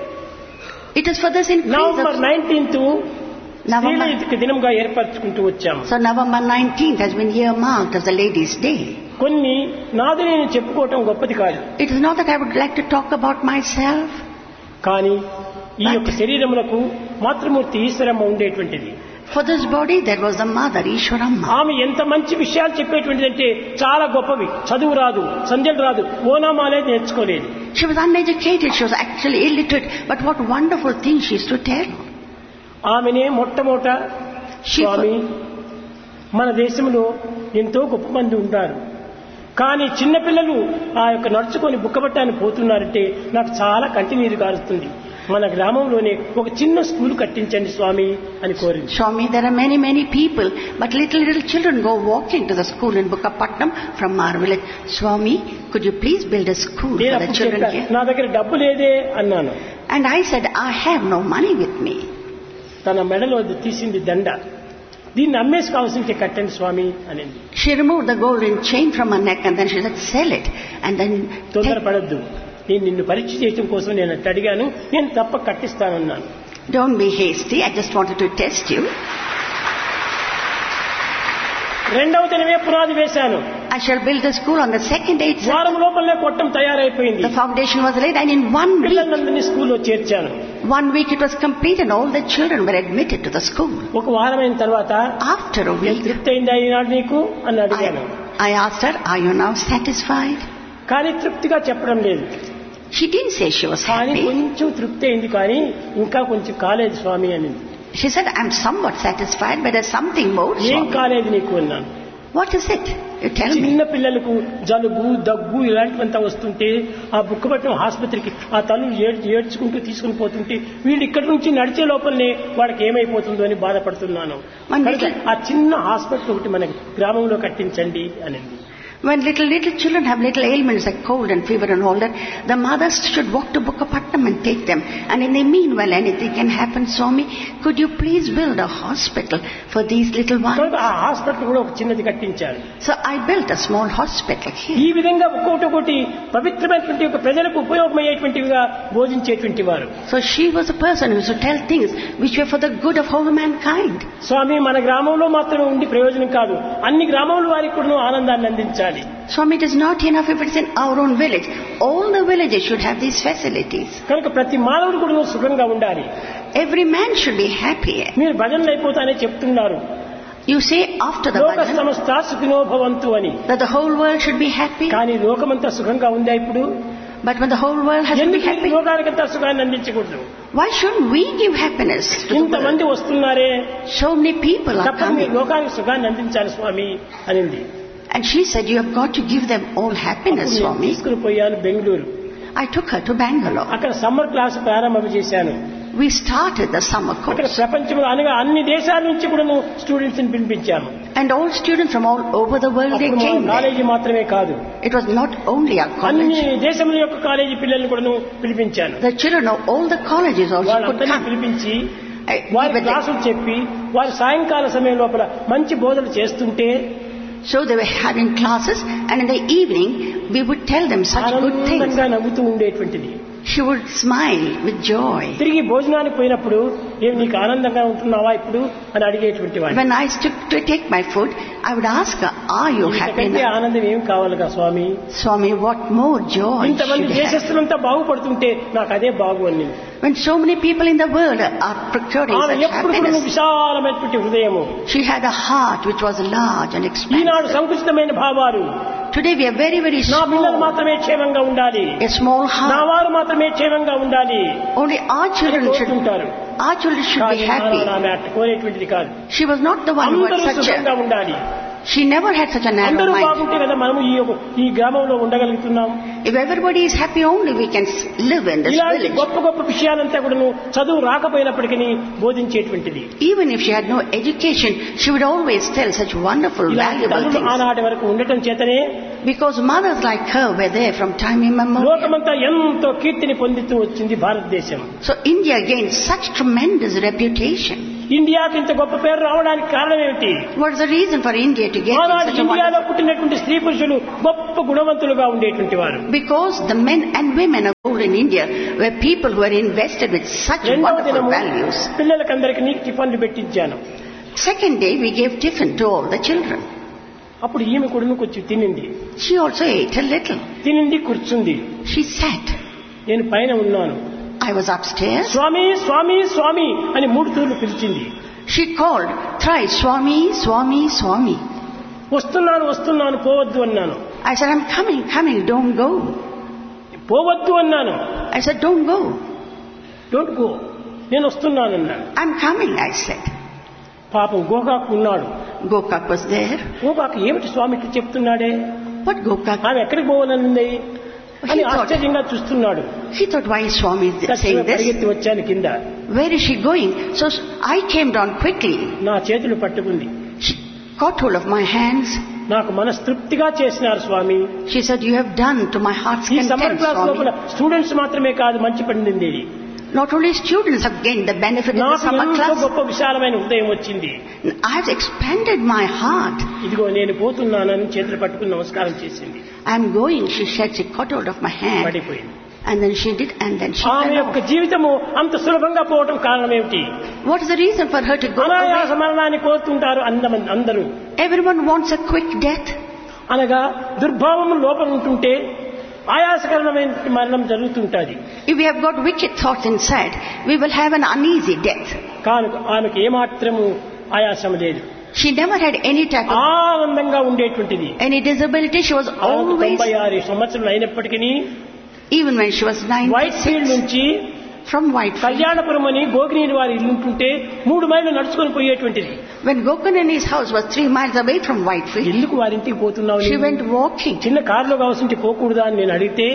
It is for this increase November of nineteenth November. స్త్రీల దినంగా ఏర్పరచుకుంటూ వచ్చాము. So November nineteenth has been earmarked as the Ladies' Day. కొన్ని నాది నేను చెప్పుకోవటం గొప్పది కాదు, It is not that I would like to talk about myself, కానీ ఈ యొక్క శరీరములకు మాతృమూర్తి ఈశ్వరమ్మ ఉండేటువంటిది. for this body there was the mother Ishwaramma. ఆమె ఎంత మంచి విషయాలు చెప్పేటువంటిదంటే చాలా గొప్పవి. చదువు రాదు, సంధ్యలు రాదు, ఓనామాలే నేర్చుకోలేదు. She was uneducated, she was actually illiterate, but what wonderful things she used to tell. ఆమెనే మొట్టమొదట She స్వామి మన దేశంలో ఎంతో గొప్ప మంది ఉంటారు, కానీ చిన్నపిల్లలు ఆ యొక్క నడుచుకొని బుక్కబట్టాన్ని పోతున్నారంటే నాకు చాలా కంటి నీరు కారుస్తుంది. మన గ్రామంలోనే ఒక చిన్న స్కూల్ కట్టించండి స్వామి అని కోరింది. Swami, there are many, many people, but little, little children go walking to the school in Bukkapatnam from our village. Swami, could you please build a school నేను for the అప్పుడు children చెప్పా, here? నా దగ్గర డబ్బు లేదే అన్నాను. And I said, I have no money with me. తన మెడలో తీసింది దండ, దీన్ని అమ్మేసి కావాల్సింటే కట్టండి స్వామి అనింది. She removed the golden chain from her neck and then she said, sell it. And then take. తొందరపడద్దు, నేను నిన్ను పరీక్ష చేయడం కోసం నేను అట్ట అడిగాను, నేను తప్ప కట్టిస్తానన్నాను. Don't be hasty, I just wanted to test you. రెండవ దినమే పునాది వేశాను. I shall build the school on the second day itself. వారం లోపలనే కొట్టం తయారైపోయింది. The foundation was laid and in one week, పిల్లలందరినీ స్కూల్లో చేర్చాను. one week it was complete and all the children were admitted to the school. ఒక వారం అయిన తర్వాత After a "నేను week, తృప్తి అయిందా ఈనాడు నీకు అని అడిగాను. I, I asked her, are you now satisfied? కానీ తృప్తిగా చెప్పడం లేదు. She didn't say she was కానీ happy. కొంచెం తృప్తి అయింది, కానీ ఇంకా కొంచెం కాలేదు స్వామి అని. She said, I'm somewhat satisfied, but there's something more. ఏం Swami. కాలేదు నీకు అన్నాను. What is it? You tell me. చిన్న పిల్లలకు జలుబు దగ్గు ఇలాంటివంతా వస్తుంటే ఆ బుక్కపట్నం ఆసుపత్రికి ఆ తల్లు ఏడ్చుకుంటూ తీసుకుని పోతుంటే వీళ్ళు ఇక్కడి నుంచి నడిచే లోపలనే వాళ్ళకి ఏమైపోతుందో అని బాధపడుతున్నాను. ఆ చిన్న హాస్పిటల్ ఒకటి మన గ్రామంలో కట్టించండి అనింది. When little little children have little ailments like cold and fever and all that, the mothers should walk to Bukkapatnam and take them. And in the meanwhile, anything can happen. Swami, could you please build a hospital for these little ones? ఆ hospital కూడా ఒక చిన్నది కట్టించారు. So I built a small hospital here. ఈ విధంగా ఒక్కొక్కటి ఒకటి పవిత్రమైనటువంటి ఒక ప్రజలకు ఉపయోగమయ్యేటువంటివిగా బోధించేటువంటి వారు. So she was a person who used to tell things which were for the good of whole mankind. స్వామి మన గ్రామంలో మాత్రమే ఉండి ప్రయోజనం కాదు, అన్ని గ్రామాల వారికి కూడా ఆనందాన్ని అందించాలి. Swami, it is not enough if it is in our own village. All the villages should have these facilities. కనుక ప్రతి మానవుడు కూడా సుఖంగా ఉండాలి. Every man should be happy. మీరు భజనలు అయిపోతానే చెప్తున్నారు. You say after the లోక bhajan సమస్త సుఖినో భవంతు అని. that the whole world should be happy. కానీ లోకమంతా సుఖంగా ఉందా ఇప్పుడు? But when the whole world has to be happy, లోకానికంతా సుఖాన్ని అందించకూడదు. why shouldn't we give happiness to the ఇంతమంది world? వస్తున్నారే, So many people are coming. లోకానికి సుఖాన్ని అందించాలి స్వామి అనింది. And she said, you have got to give them all happiness, Swami. తీసుకుని పోయాను Bengaluru. I took her to Bangalore. అక్కడ summer class ప్రారంభం చేశాను. We started the summer అక్కడ course. ప్రపంచంలో అనగా అన్ని దేశాల నుంచి కూడా స్టూడెంట్స్ ని పిలిపించాము. And all students from all over the world, they came there. College మాత్రమే కాదు, It was not only our అన్ని college. దేశముల యొక్క కాలేజీ పిల్లల్ని కూడా పిలిపించాను. The children of all the colleges also could వాళ్ళందరినీ come. పిలిపించి I- వారి we were క్లాసులు చెప్పి వారి సాయంకాల సమయం లోపల మంచి బోధనలు చేస్తుంటే So they were having classes, and in the evening we would tell them such good things. ఆనందంగా నవ్వుతూ ఉండేటువంటిది. She would smile with joy. తిరిగి భోజనానికి పోయినప్పుడు ఏం నీకు ఆనందంగా ఉంటున్నావా ఇప్పుడు అని అడిగేటువంటి వాడు. When I took to take my food, I would ask her, are you happy ఇంతకంటే now? ఆనందం ఏం కావాలిగా స్వామి? Swami, what more joy ఇంతమంది should I have? దేశస్తులంతా బాగుపడుతుంటే నాకు అదే బాగు అని. When so many people in the world are procuring ఆమె such ఎప్పుడు కూడా happiness. విశాలమైనటువంటి హృదయము. She had a heart which was large and Eenadu expansive. సంకుచితమైన భావాలు. Today we are very, very నా పిల్లలు small. మాత్రమే క్షేమంగా ఉండాలి, A small నా heart. వారు మాత్రమే క్షేమంగా ఉండాలి Only our children should, కోరుకుంటారు. our children should be కానీ happy. ఆమె అట్లా కోరేటువంటిది కాదు. She was not the one who అందరూ had such సుఖంగా a, ఉండాలి. she never had such a narrow అందరూ mind. బాగుంటే కదా మనము ఈ యొక్క- ఈ గ్రామంలో ఉండగలుగుతున్నాం. If everybody is happy only, we can s- live in this ఇలాంటి village. గొప్ప గొప్ప విషయాలంతా కూడా చదువు రాకపోయినప్పటికీ బోధించేటువంటిది. Even if she had no education, she would always tell such wonderful, ఇలాంటి valuable తల్లులు things. ఆనాటి వరకు ఉండటం చేతనే Because mothers like her were there from time immemorial. లోకమంతా ఎంతో కీర్తిని పొందుతూ వచ్చింది భారతదేశం. So India gained such tremendous reputation. ఇండియాకి ఇంత గొప్ప పేరు రావడానికి కారణం ఏమిటి? What is the reason for India to get ఆనాడు such a ఇండియాలో wonderful? పుట్టినటువంటి స్త్రీ పురుషులు గొప్ప గుణవంతులుగా ఉండేటువంటి వారు. Because the men and women of old in India were people who were invested with such రెండవ wonderful దినము values. పిల్లలకందరికీ టిఫన్లు పెట్టించాను. Second day, we gave tiffin to all the children. అప్పుడు ఈమె కొడుకు వచ్చి తినింది. She also ate a little. తినింది, కూర్చుంది. She sat. నేను పైన ఉన్నాను. I was upstairs. స్వామి స్వామి స్వామి అని మూడు తూర్లు పిలిచింది. She called thrice, Swami, Swami, Swami. వస్తున్నాను వస్తున్నాను పోవద్దు అన్నాను. I said, I'm coming, coming, don't go. పోవద్దు అన్నాను. I said, don't go. Don't go, నేను వస్తున్నాను అన్నాడు. I'm coming, I said. పాపం గోకాకు ఉన్నాడు. Gokak was there. గోకాకు ఏమిటి స్వామి ఇట్లా చెప్తున్నాడే, What Gokak? ఆమె ఎక్కడికి పోవాలనుంది అని He thought, ఆశ్చర్యంగా చూస్తున్నాడు. he thought, why is Swami saying చక్కగా this? పరిగెత్తి వచ్చాను కింద. Where is she going? So I came down quickly. నా చేతులు పట్టుకుంది. She caught hold of my hands. నాకు మనస్తృప్తిగా చేసినారు స్వామి. She said, you have done to my heart's ఈ సమ్మర్ content, క్లాస్ లోపల Swami. స్టూడెంట్స్ మాత్రమే కాదు మంచి పండింది. Not only students have gained the benefit of the నాకు summer ఎంతో class. గొప్ప విశాలమైన హృదయం వచ్చింది. I have expanded my heart. ఇదిగో నేను పోతున్నానని చేతులు పట్టుకుని నమస్కారం చేసింది. I am going, she said. She caught hold of my hand. పడిపోయింది. And then she did, and then she ఆమె fell యొక్క off. జీవితము అంత సులభంగా పోవటం కారణం ఏమిటి? What is the reason for her to go అనాయాస away? మరణాన్ని కోరుతుంటారు అందమంది అందరూ. Everyone wants a quick death. అనగా దుర్భావము లోపల ఉంటుంటే ఆయాసకరమైన మరణం జరుగుతుంటుంది. If we have got wicked thoughts inside, we will have an uneasy death. కానీ ఆమెకు ఏమాత్రము ఆయాసం లేదు. She never had any type of, ఆనందంగా ఉండేటువంటిది. any disability. She was ఆమెకు always, తొంభై ఆరు సంవత్సరాలు అయినప్పటికీ even when she was white field ninety-six, నుంచి from Whitefield. కళ్యాణపురం అని గోగినేని వారి ఇల్లు ఉంటుంటే మూడు మైళ్ళు నడుచుకొని పోయేటువంటిది. When Gokanani's house was three miles away from Whitefield, ఎందుకు వారింటికి పోతున్నావు? she went walking. చిన్న కారులో కావాల్సింటే పోకూడదా అని నేను అడిగితే,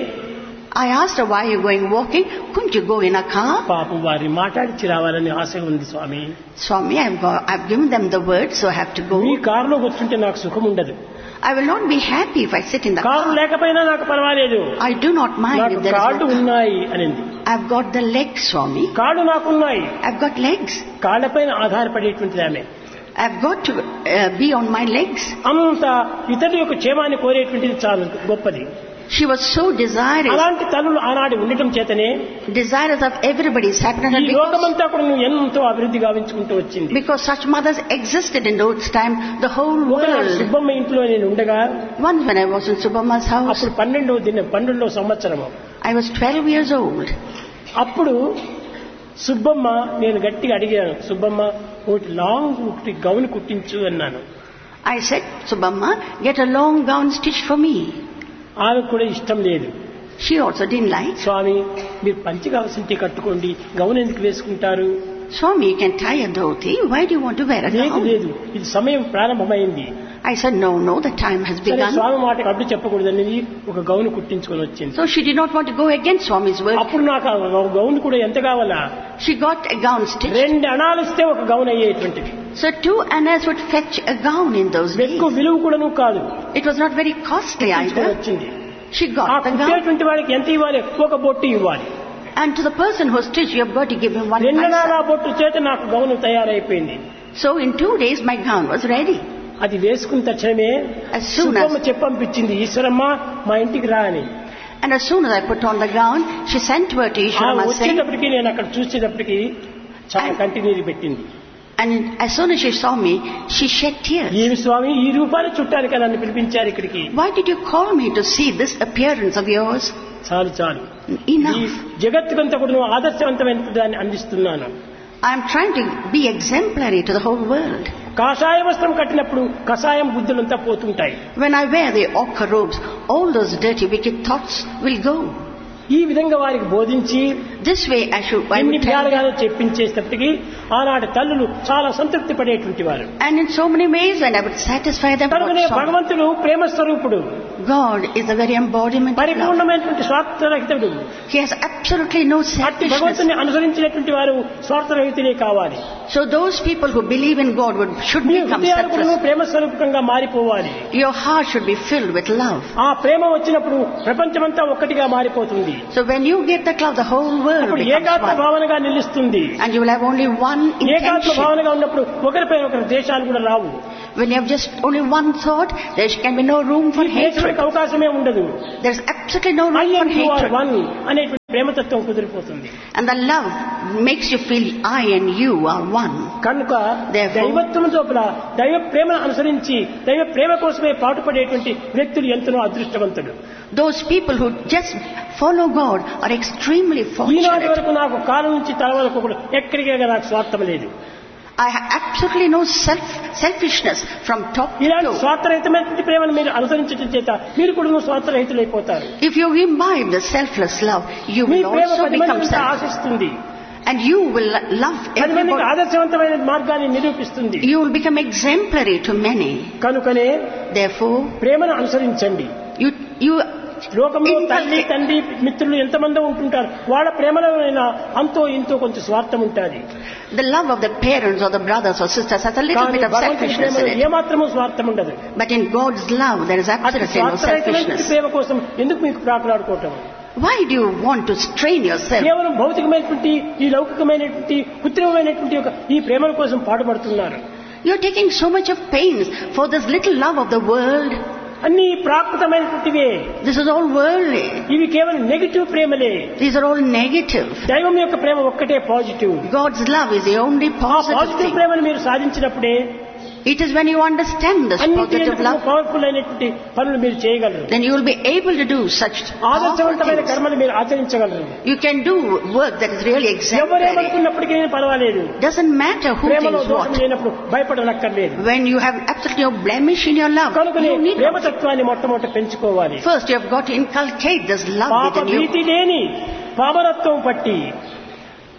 I asked her, why are you going walking? Couldn't you go in a car? పాపం వారిని మాట్లాడిచి రావాలని ఆశ ఉంది స్వామి. Swami, I've, got, I've given them the word, so I have to go. మీ కారులో కూర్చుంటే నాకు సుఖం ఉండదు. I will not be happy if I sit in the car car. లేకపోయినా నాకు పర్వాలేదు, I do not mind నాకు if there కాళ్ళు is no... ఉన్నాయి అనింది. I've got the legs, Swami. కాళ్ళు నాకున్నాయి, I've got legs. కాళ్ళపైన ఆధారపడేటువంటిది ఆమె. I've got to uh, be on my legs. అంత ఇతరుల యొక్క క్షేమాన్ని కోరేటువంటిది చాలా గొప్పది. She was so desirous, అలాంటి తల్లులు ఆనాడు ఉండటం చేతనే desirous of everybody's happiness, ఈ and because, లోకమంతా కూడా నువ్వు ఎంతో అభివృద్ధి గావించుకుంటూ వచ్చింది. because such mothers existed in those time, the whole ఒకనాడు world. సుబ్బమ్మ ఇంట్లో నేను ఉండగా, Once when I was in Subhamma's house, అప్పుడు పన్నెండవ దిన పన్నెండవ సంవత్సరము, I was twelve years old. అప్పుడు సుబ్బమ్మ, నేను గట్టిగా అడిగాను, సుబ్బమ్మ ఒకటి లాంగ్ ఒకటి గౌన్ కుట్టించు అన్నాను. I said, Subhamma, get a long gown stitched for me. ఆమెకు కూడా ఇష్టం లేదు. She also didn't like. స్వామి, మీరు పంచి కావాల్సింటే కట్టుకోండి, గౌన్ ఎందుకు వేసుకుంటారు? Swami, you can tie a dhoti. Why do you want to wear a లేదు gown? లేదు, ఇది సమయం ప్రారంభమైంది. I said, no, no, the time has సరే, begun. స్వామి మాటకు అడ్డు చెప్పకూడదని ఒక గౌన్ కుట్టించుకొని వచ్చింది. So she did not want to go against Swami's word. అప్పుడు నాకు ఆ గౌన్ కూడా ఎంత కావాలా? She got a gown stitched. రెండు అణాలు ఇస్తే ఒక gown అయ్యేటువంటిది. So two annas would fetch a gown in those days. ఎక్కువ విలువ కూడాను కాదు, It was not very costly either. వచ్చింది. She ఆ got the gown. కుట్టేటువంటి వాడికి ఎంత ఇవ్వాలి? ఒక బొట్టు ఇవ్వాలి. And to the person who stitched, you have got to give him one రెండు అణాల paisa. బొట్టు చేత నాకు గౌన్ తయారైపోయింది. So in two days my gown was ready. అది వేసుకున్న తక్షణమే As soon as- Subbamma చెప్పంపించింది, Eshwaramma మా ఇంటికి రా అని. And as soon as I put on the gown, she sent word to ఆ Ishwarama saying, వచ్చేటప్పటికి నేను అక్కడ చూసేటప్పటికి చాలా కంటి నీరు పెట్టింది. and as soon as she saw me, she shed tears. ఏమి స్వామి, ఈ రూపాన్ని చుట్టానికి నన్ను పిలిపించారు ఇక్కడికి? Why did you call me to see this appearance of yours? చాలు చాలు, ఈ Enough. జగత్తుకంతా కూడా నువ్వు ఆదర్శవంతమైన దాన్ని అందిస్తున్నాను. I am trying to be exemplary to the whole world. కాషాయ వస్త్రం కట్టినప్పుడు కషాయం బుద్ధులంతా పోతుంటాయి. When I wear the ochre robes, all those dirty, wicked thoughts will go. ఈ విధంగా వారికి బోధించి This way I should, I ఎన్ని would tell them. ప్యాలుగానో చెప్పించేటప్పటికి ఆనాటి తల్లులు చాలా సంతృప్తి పడేటువంటి వారు. And in so many ways, when I would satisfy them, కనుకనే what sort- భగవంతుడు ప్రేమ స్వరూపుడు, God is the very embodiment of love. పరిపూర్ణమైనటువంటి స్వార్థరహితుడు. He has absolutely no అట్టి selfishness. భగవంతుని అనుసరించినటువంటి వారు స్వార్థరహితులే కావాలి. So those people who believe in God would, should me become హృదయాలు కూడా selfless. ప్రేమ స్వరూపకంగా మారిపోవాలి. Your heart should be filled with love. ఆ ప్రేమ వచ్చినప్పుడు ప్రపంచమంతా ఒక్కటిగా మారిపోతుంది. So when you get that love, the whole world అప్పుడు becomes ఏకాత్మ one. భావనగా నిలుస్తుంది. And you will have only one ఏకాత్మ intention. భావనగా ఉన్నప్పుడు ఒకరిపై ఒకరి ద్వేషాలు కూడా రావు. When you have just only one thought, there can be no room for hatred. ద్వేషానికి అవకాశమే ఉండదు. There is absolutely no I room for and you are hatred. one అనేటువంటి ప్రేమతత్వం కుదిరిపోతుంది. And the love makes you feel I and you are one. కనుక Therefore- దైవత్వం లోపల దైవ ప్రేమను అనుసరించి దైవ ప్రేమ కోసమే పాటుపడేటువంటి వ్యక్తులు ఎంతనో అదృష్టవంతుడు. Those people who just follow God are extremely ఈనాటి fortunate. వరకు నాకు కాలం నుంచి తల వరకు కూడా ఎక్కడికే నాకు స్వార్థం లేదు. I have absolutely no self selfishness from top to ఇలాంటి toe. స్వార్థరహితమైనటువంటి ప్రేమను మీరు అనుసరించడం చేత మీరు కూడా స్వార్థరహితులైపోతారు. If you imbibe the selfless love, you me will Prema also పది become మందిని selfless. ఆశిస్తుంది, And you will love పది మందికి everybody. ఆదర్శవంతమైన మార్గాన్ని నిరూపిస్తుంది. You will become exemplary to many. కనుకనే Therefore, ప్రేమను అనుసరించండి. you you లోకంలో తల్లి inculcate- తండ్రి మిత్రులు ఎంతమంది ఉంటుంటారు, వాళ్ళ ప్రేమలో అంతో ఇంతో కొంచెం స్వార్థం ఉంటుంది. the love of the parents or the brothers or sisters has a little కానీ bit of భగవంతుని selfishness ప్రేమలో in it. ఏమాత్రము స్వార్థం ఉండదు. But in God's love, there is అది absolutely no స్వార్థరహితమైన selfishness. ప్రేమ కోసం ఎందుకు మీకు ప్రాకులాడుకోవటం? Why do you want to strain yourself? కేవలం భౌతికమైనటువంటి ఈ లౌకికమైనటువంటి కృత్రిమమైనటువంటి ఒక ఈ ప్రేమల కోసం పాటుపడుతున్నారు. You're taking so much of pains for this little love of the world. అన్ని ప్రాకృతమైనటువంటివే. This is all worldly. ఇవి కేవలం negative ప్రేమలే. These are all negative. దైవం యొక్క ప్రేమ ఒక్కటే positive. God's love is the only ఆ positive పాజిటివ్ thing. ప్రేమను మీరు సాధించినప్పుడే It is when you understand this positive love, powerful అయినటువంటి పనులు మీరు చేయగలరు. then you will be able to do such powerful ఆదర్శవంతమైన things. కర్మలు మీరు ఆచరించగలరు. You can do work that is really exemplary. ఎవరేమనుకున్నప్పటికీ నేను పర్వాలేదు. Doesn't matter who ప్రేమలో thinks దోషం what. లేనప్పుడు భయపడనక్కర్లేదు. When you have absolutely no blemish in your love, కనుకనే you need ప్రేమతత్వాన్ని మొట్టమొదట పెంచుకోవాలి. first you have got to inculcate this love పాప within you. భీతి లేని పామరత్వం పట్టి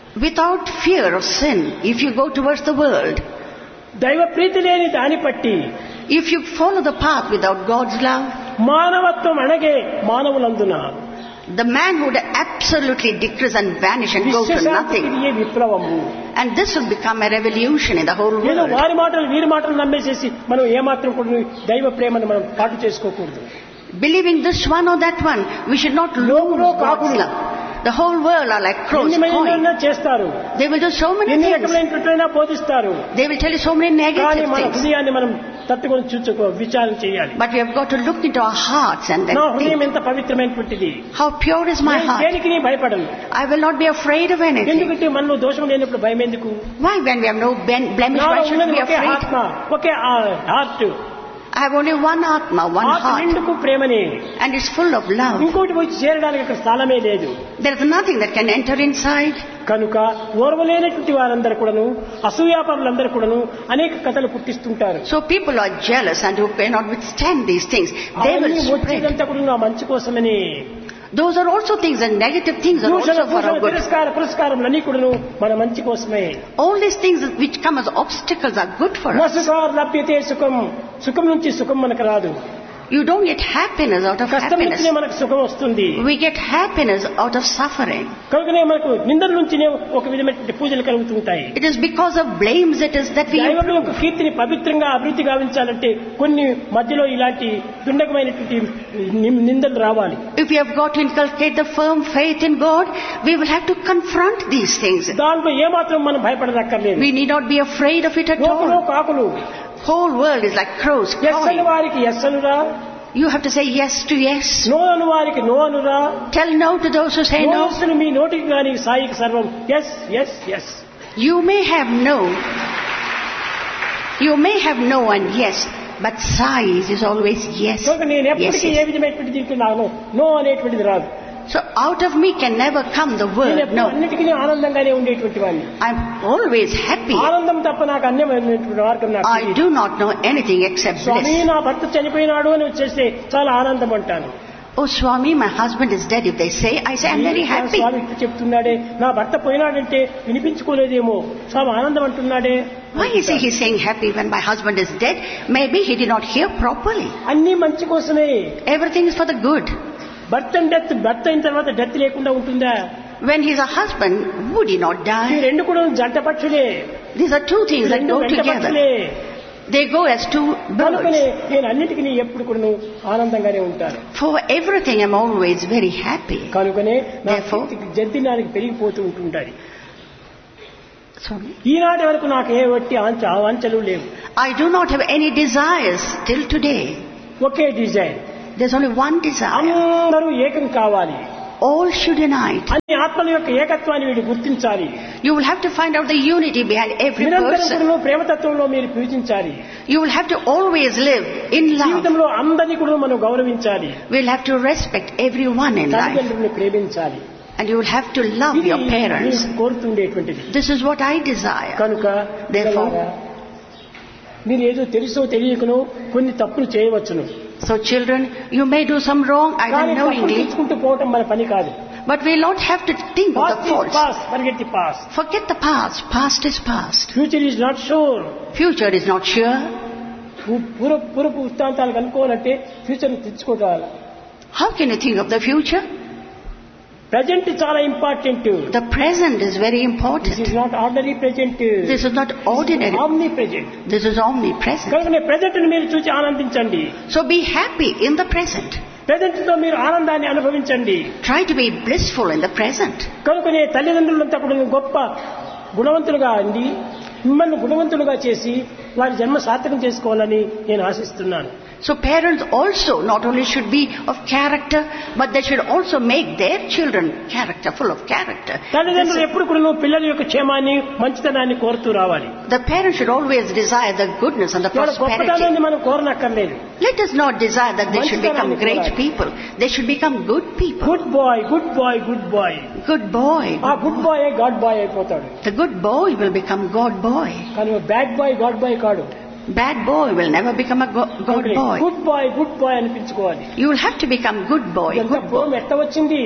Without fear of sin, if you go towards the world, దైవ ప్రీతి లేని దాని పట్టి if you follow the path without God's love, మానవత్వం అణగే మానవులందున the man would absolutely decrease and vanish and go to nothing. విశ్వశాంతికి విప్లవము. And this will become a revolution in the whole ఏదో world. వారి మాటలు వీరి మాటలు నమ్మేసేసి మనం ఏమాత్రం కూడా దైవ ప్రేమను మనం పాటు చేసుకోకూడదు. Believing this one or that one, we should not lose God's love. The whole world are like crows ఎన్ని cawing. మహిళలైనా చేస్తారు, They will do so many ఎన్ని things. రకమైనట్లయినా బోధిస్తారు. They will tell you so many కానీ negative మన things. హృదయాన్ని మనం తట్టుకొని చూసుకో విచారణ చేయాలి. But we have got to look into our hearts and then నా హృదయం think, ఎంత పవిత్రమైనటువంటిది, how pure is my నేను heart? దేనికి నీ భయపడను. I will not be afraid of anything. ఎందుకంటే మనలో దోషం లేనప్పుడు భయం ఎందుకు? Why, when we have no ben- blemish, నాలో why should we ఉన్నది be ఒకే afraid? ఆత్మ, ఒకే heart. I have only one Atma, one ఆత్మ heart, నిండుకు ప్రేమని. and it's full of love. ఇంకోటి వచ్చి చేరడానికి అక్కడ స్థలమే లేదు. There is nothing that can enter inside. కనుక ఓర్వలేనటువంటి వారందరూ కూడాను, అసూయాపరులందరూ కూడాను అనేక కథలు పుట్టిస్తుంటారు. So people are jealous and who cannot withstand these things. They will అవన్నీ spread. వచ్చేదంతా కూడా నా మంచి కోసమని. Those are also things, and negative things are దూషణ also for పూషణ our good. తిరస్కార పురస్కారములన్నీ కూడాను మన మంచి కోసమే. All these things which come as obstacles are good for us. నసుకార్ లభ్యతే సుఖం, సుఖం నుంచి సుఖం మనకు రాదు. You don't get happiness out of కష్టం happiness. నుంచినే మనకు సుఖం వస్తుంది. We get happiness out of suffering. కనుకనే మనకు నిందల నుంచినే ఒక విధమైనటువంటి పూజలు కలుగుతుంటాయి. It is because of blames it is that we దైవం యొక్క కీర్తిని పవిత్రంగా అభివృద్ధి గావించాలంటే కొన్ని మధ్యలో ఇలాంటి దుండకమైనటువంటి ని- నిందలు రావాలి. if we have got to inculcate the firm faith in God, we will have to confront these things. దాంట్లో ఏమాత్రం మనం భయపడదక్కర్లేదు. We need not be afraid of it at లోకులో all. కాకులు Whole world is like crows yes అని cawing. వారికి yes అనురా, You have to say yes to yes. No అను వారికి no అనురా. Tell no to those who say no. నోసులు మీ నోటికి కానీ సాయికి సర్వం yes yes yes. You may have no. You may have no and yes, but Sai is always yes. కనుక నేను Yes, ఎప్పటికీ ఏ yes. విధమైనటువంటి దీంట్లో నాకు నో అనేటువంటిది రాదు. So out of me can never come the నేను word ఎప్పుడు no. అన్నిటికీ ఆనందంగానే ఉండేటువంటి వాడిని. I'm always happy. ఆనందం తప్ప నాకు అన్యమైనటువంటి మార్గం నాకు I తెలియదు. do not know anything except Swamy bliss. నా భర్త చనిపోయినాడు అని వచ్చేస్తే చాలా ఆనందం అంటాను. Oh Swami, my husband is dead. If they say, I say I'm very happy. స్వామి ఇట్లా చెప్తున్నాడే, నా భర్త పోయినాడంటే వినిపించుకోలేదేమో, స్వామి ఆనందం అంటున్నాడే. Why is he he's saying happy when my husband is dead? Maybe he did not hear properly. అన్ని మంచి కోసమే. Everything is for the good. భర్త death, భర్త అయిన తర్వాత డెత్ లేకుండా ఉంటుందా? When he's a husband, would he not ఈ die? రెండు కూడా జంట పక్షులే. These are two things that రెండు go వెంట together. పక్షులే. They go as two కనుకనే birds. నేను అన్నిటికీ ఎప్పుడు కూడా ఆనందంగానే ఉంటాను. For everything I'm always very happy. కనుకనే నా Therefore- జద్దినానికి పెరిగిపోతూ ఉంటుంటాయి. Swami, ఈనాటి వరకు నాకు ఏ వట్టి ఆంచ ఆంచలు లేవు. I do not have any desires till today. Okay design. There's only one desire. అందరూ ఏకం కావాలి. All should unite. అన్ని ఆత్మల యొక్క ఏకత్వాన్ని వీడు గుర్తించాలి. You will have to find out the unity behind every నిరంతరం person. కూడా ప్రేమతత్వంలో మీరు పూజించాలి. You will have to always live in love. జీవితంలో అందరినీ కూడా మనం గౌరవించాలి. We'll have to respect everyone in life. తల్లిదండ్రులను ప్రేమించాలి. And you will have to love ఇది your parents. మీరు కోరుతుండేటువంటిది. This is what I desire. కనుక Therefore- పిల్లలారా, మీరు ఏదో తెలుసో తెలియకనో కొన్ని తప్పులు చేయవచ్చును. So children, you may do some wrong కానీ either తప్పులు knowingly, తెచ్చుకుంటూ పోవటం మన పని కాదు. but we'll not have to think of the faults. Past forget the past. Forget the past. Past is past. Future is not sure. Future is not sure. పూర్వ పూర్వపు వృత్తాంతాలు కనుక్కోవాలంటే future తెచ్చుకోవాలి. How can you think of the future? Present చాలా important. The present is very this important. Is not ordinary present. This is not ordinary. Omni present. This is omnipresent. కనుక present ని మీరు చూసి ఆనందించండి. So be happy in the present. Present తో మీరు ఆనందాన్ని అనుభవించండి. Try to be blissful in the present. కనుకనే తల్లిదండ్రులంతా కూడా గొప్ప గుణవంతులుగా అండి మిమ్మల్ని గుణవంతులుగా చేసి వారి జన్మ సార్థకం చేసుకోవాలని నేను ఆశిస్తున్నాను. So parents also not only should be of character, but they should also make their children character, full of character. తల్లిదండ్రులు ఎప్పుడు కూడా పిల్లల యొక్క క్షేమాన్ని మంచితనాన్ని కోరుతూ రావాలి. The parents should always desire the goodness and the వాళ్ళ prosperity. గొప్పతనాన్ని మనం కోరనక్కర్లేదు. Let us not desire that they should become great people. They should become good people. Good bye, good bye, good bye. Good boy. ఆ good bye God bye అయిపోతాడు. The good boy will become God boy. కానీ bad boy God bye కాడు. Bad boy will never become a go- God boy. Good bye, good bye అనిపించుకోవాలి. You will have to become good boy, ఇదంతా good boy. పూర్వం ఎట్ట వచ్చింది?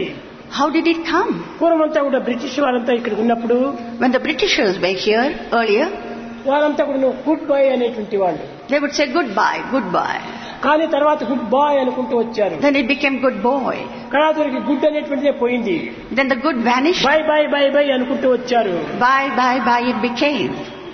How did it come? పూర్వమంతా కూడా British వాళ్ళంతా ఇక్కడ ఉన్నప్పుడు When the Britishers were here earlier, వాళ్ళంతా కూడా గుడ్ బాయ్ అనేటువంటి వాళ్ళు. they would say goodbye, goodbye. కానీ తర్వాత గుడ్ బాయ్ అనుకుంటూ వచ్చారు. Then it became good boy. కళాతురికి good అనేటువంటిదే పోయింది. Then the good vanished. By by by by అనుకుంటూ వచ్చారు. Bye, bye, bye it became.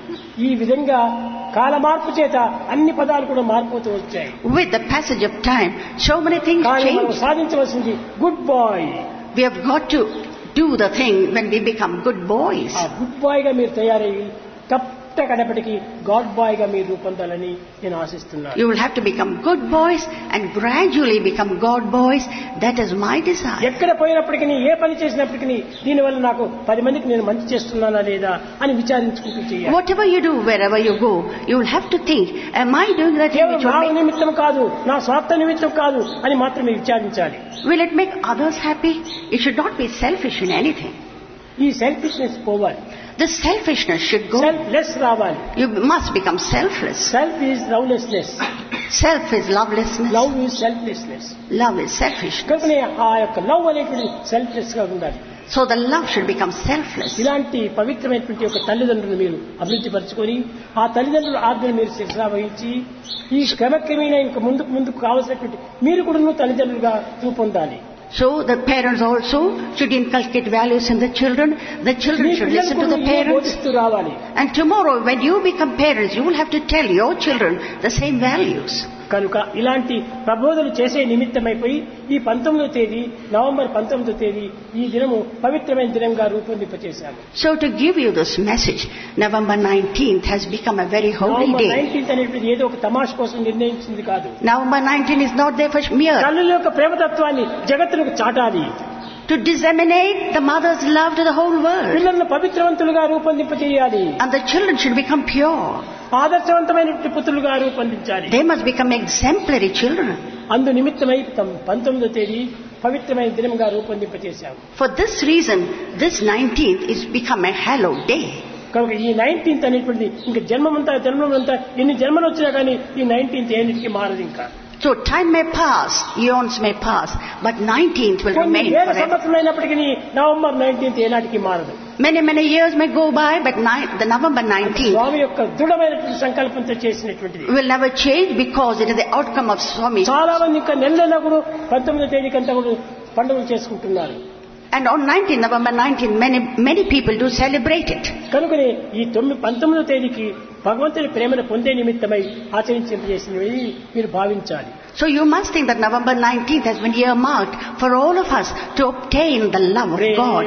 ఈ విధంగా కాల మార్పు చేత అన్ని పదాలు కూడా మారిపోతూ వచ్చాయి. With the passage of time, so many things కానీ మనం change. సాధించవలసింది good bye. We have got to do the thing when we become good boys. ఆ గుడ్ బాయ్ గా మీరు తయారయ్యి తప్ప కడపటికి గాడ్ బాయ్ గా మీరు రూపొందాలని నేను ఆశిస్తున్నాను. You will have to become good boys and gradually become God boys. That is my desire. ఎక్కడ పోయినప్పటికీ ఏ పని చేసినప్పటికీ దీనివల్ల నాకు పది మందికి నేను మంచి చేస్తున్నానా లేదా అని విచారించుకుంటూ చేయాలి. Whatever you do, wherever you go, you will have to think, am I doing that thing which నా will make... నిమిత్తం కాదు, నా స్వార్థ నిమిత్తం కాదు అని మాత్రమే విచారించాలి. Will it make others happy? It should not be selfish in anything. ఈ సెల్ఫిష్నెస్ పోవాలి. This selfishness should go. Selfless రావాలి. You must become selfless. Self is lovelessness. Self is lovelessness. Love is selflessness. Love is selfishness. కనుకనే ఆ యొక్క love అనేటువంటి selfless గా ఉండాలి. So the love should become selfless. ఇలాంటి పవిత్రమైనటువంటి ఒక తల్లిదండ్రులు మీరు అభివృద్ధి పరచుకొని ఆ తల్లిదండ్రుల ఆజ్ఞను మీరు శిరసా వహించి ఈ క్రమక్రమేణా ఇంకా ముందుకు ముందుకు కావలసినటువంటి మీరు కూడా తల్లిదండ్రులుగా రూపొందాలి. So the parents also should inculcate values in the children. The children should listen to the parents. And tomorrow when you become parents, you will have to tell your children the same values. కనుక ఇలాంటి ప్రబోధనలు చేసే నిమిత్తమైపోయి ఈ పంతొమ్మిదవ తేదీ November పంతొమ్మిదవ తేదీ ఈ దినము పవిత్రమైన దినంగా రూపొందింపచేశాము. So to give you this message, November nineteenth has become a very holy day. November nineteenth అనేది ఏదో ఒక తమాష కోసం నిర్ణయించింది కాదు. November nineteenth is not there for mere. తల్లుల యొక్క ప్రేమతత్వాన్ని జగత్తులకు చాటాలి. To disseminate the mother's love to the whole world. పిల్లలను పవిత్రవంతులుగా రూపొందింపచేయాలి. And the children should become pure. ఆదర్శవంతమైనటువంటి పుత్రులుగా రూపొందించాలి. They must become exemplary children. అందు నిమిత్తమై పంతొమ్మిదవ తేదీ పవిత్రమైన దినంగా రూపొందింపచేశాము. For this reason, this nineteenth is become a hallowed day. కనుక ఈ నైన్టీన్త్ అనేటువంటిది ఇంకా జన్మమంతా జన్మమంతా ఎన్ని జన్మలు వచ్చినా కానీ ఈ నైన్టీన్త్ ఏనిటికి మారదు. ఇంకా So time may pass, eons may pass, but nineteenth will remain forever. సంవత్సరమైనప్పటికీ November nineteenth ఏనాటికి మారదు. Many many years may go by, but ni- the November nineteenth స్వామి యొక్క దృఢమైనటువంటి సంకల్పంతో చేసినటువంటిది will never change because it is the outcome of Swami. చాలా మంది ఇంకా నెల నెల కూడా పంతొమ్మిదో తేదీకంతా కూడా పండుగలు చేసుకుంటున్నారు. And on nineteenth November nineteenth, many many people do celebrate it. కనుకనే ఈ తొమ్మిది పంతొమ్మిదో తేదీకి భగవంతుని ప్రేమను పొందే నిమిత్తమై ఆచరించేసినవి మీరు భావించాలి. So you must think that November nineteenth has been earmarked for all of us to obtain the love of God.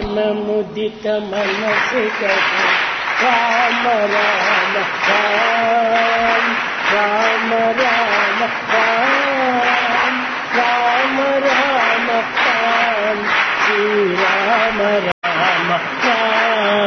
Rama Rama Rama Rama Rama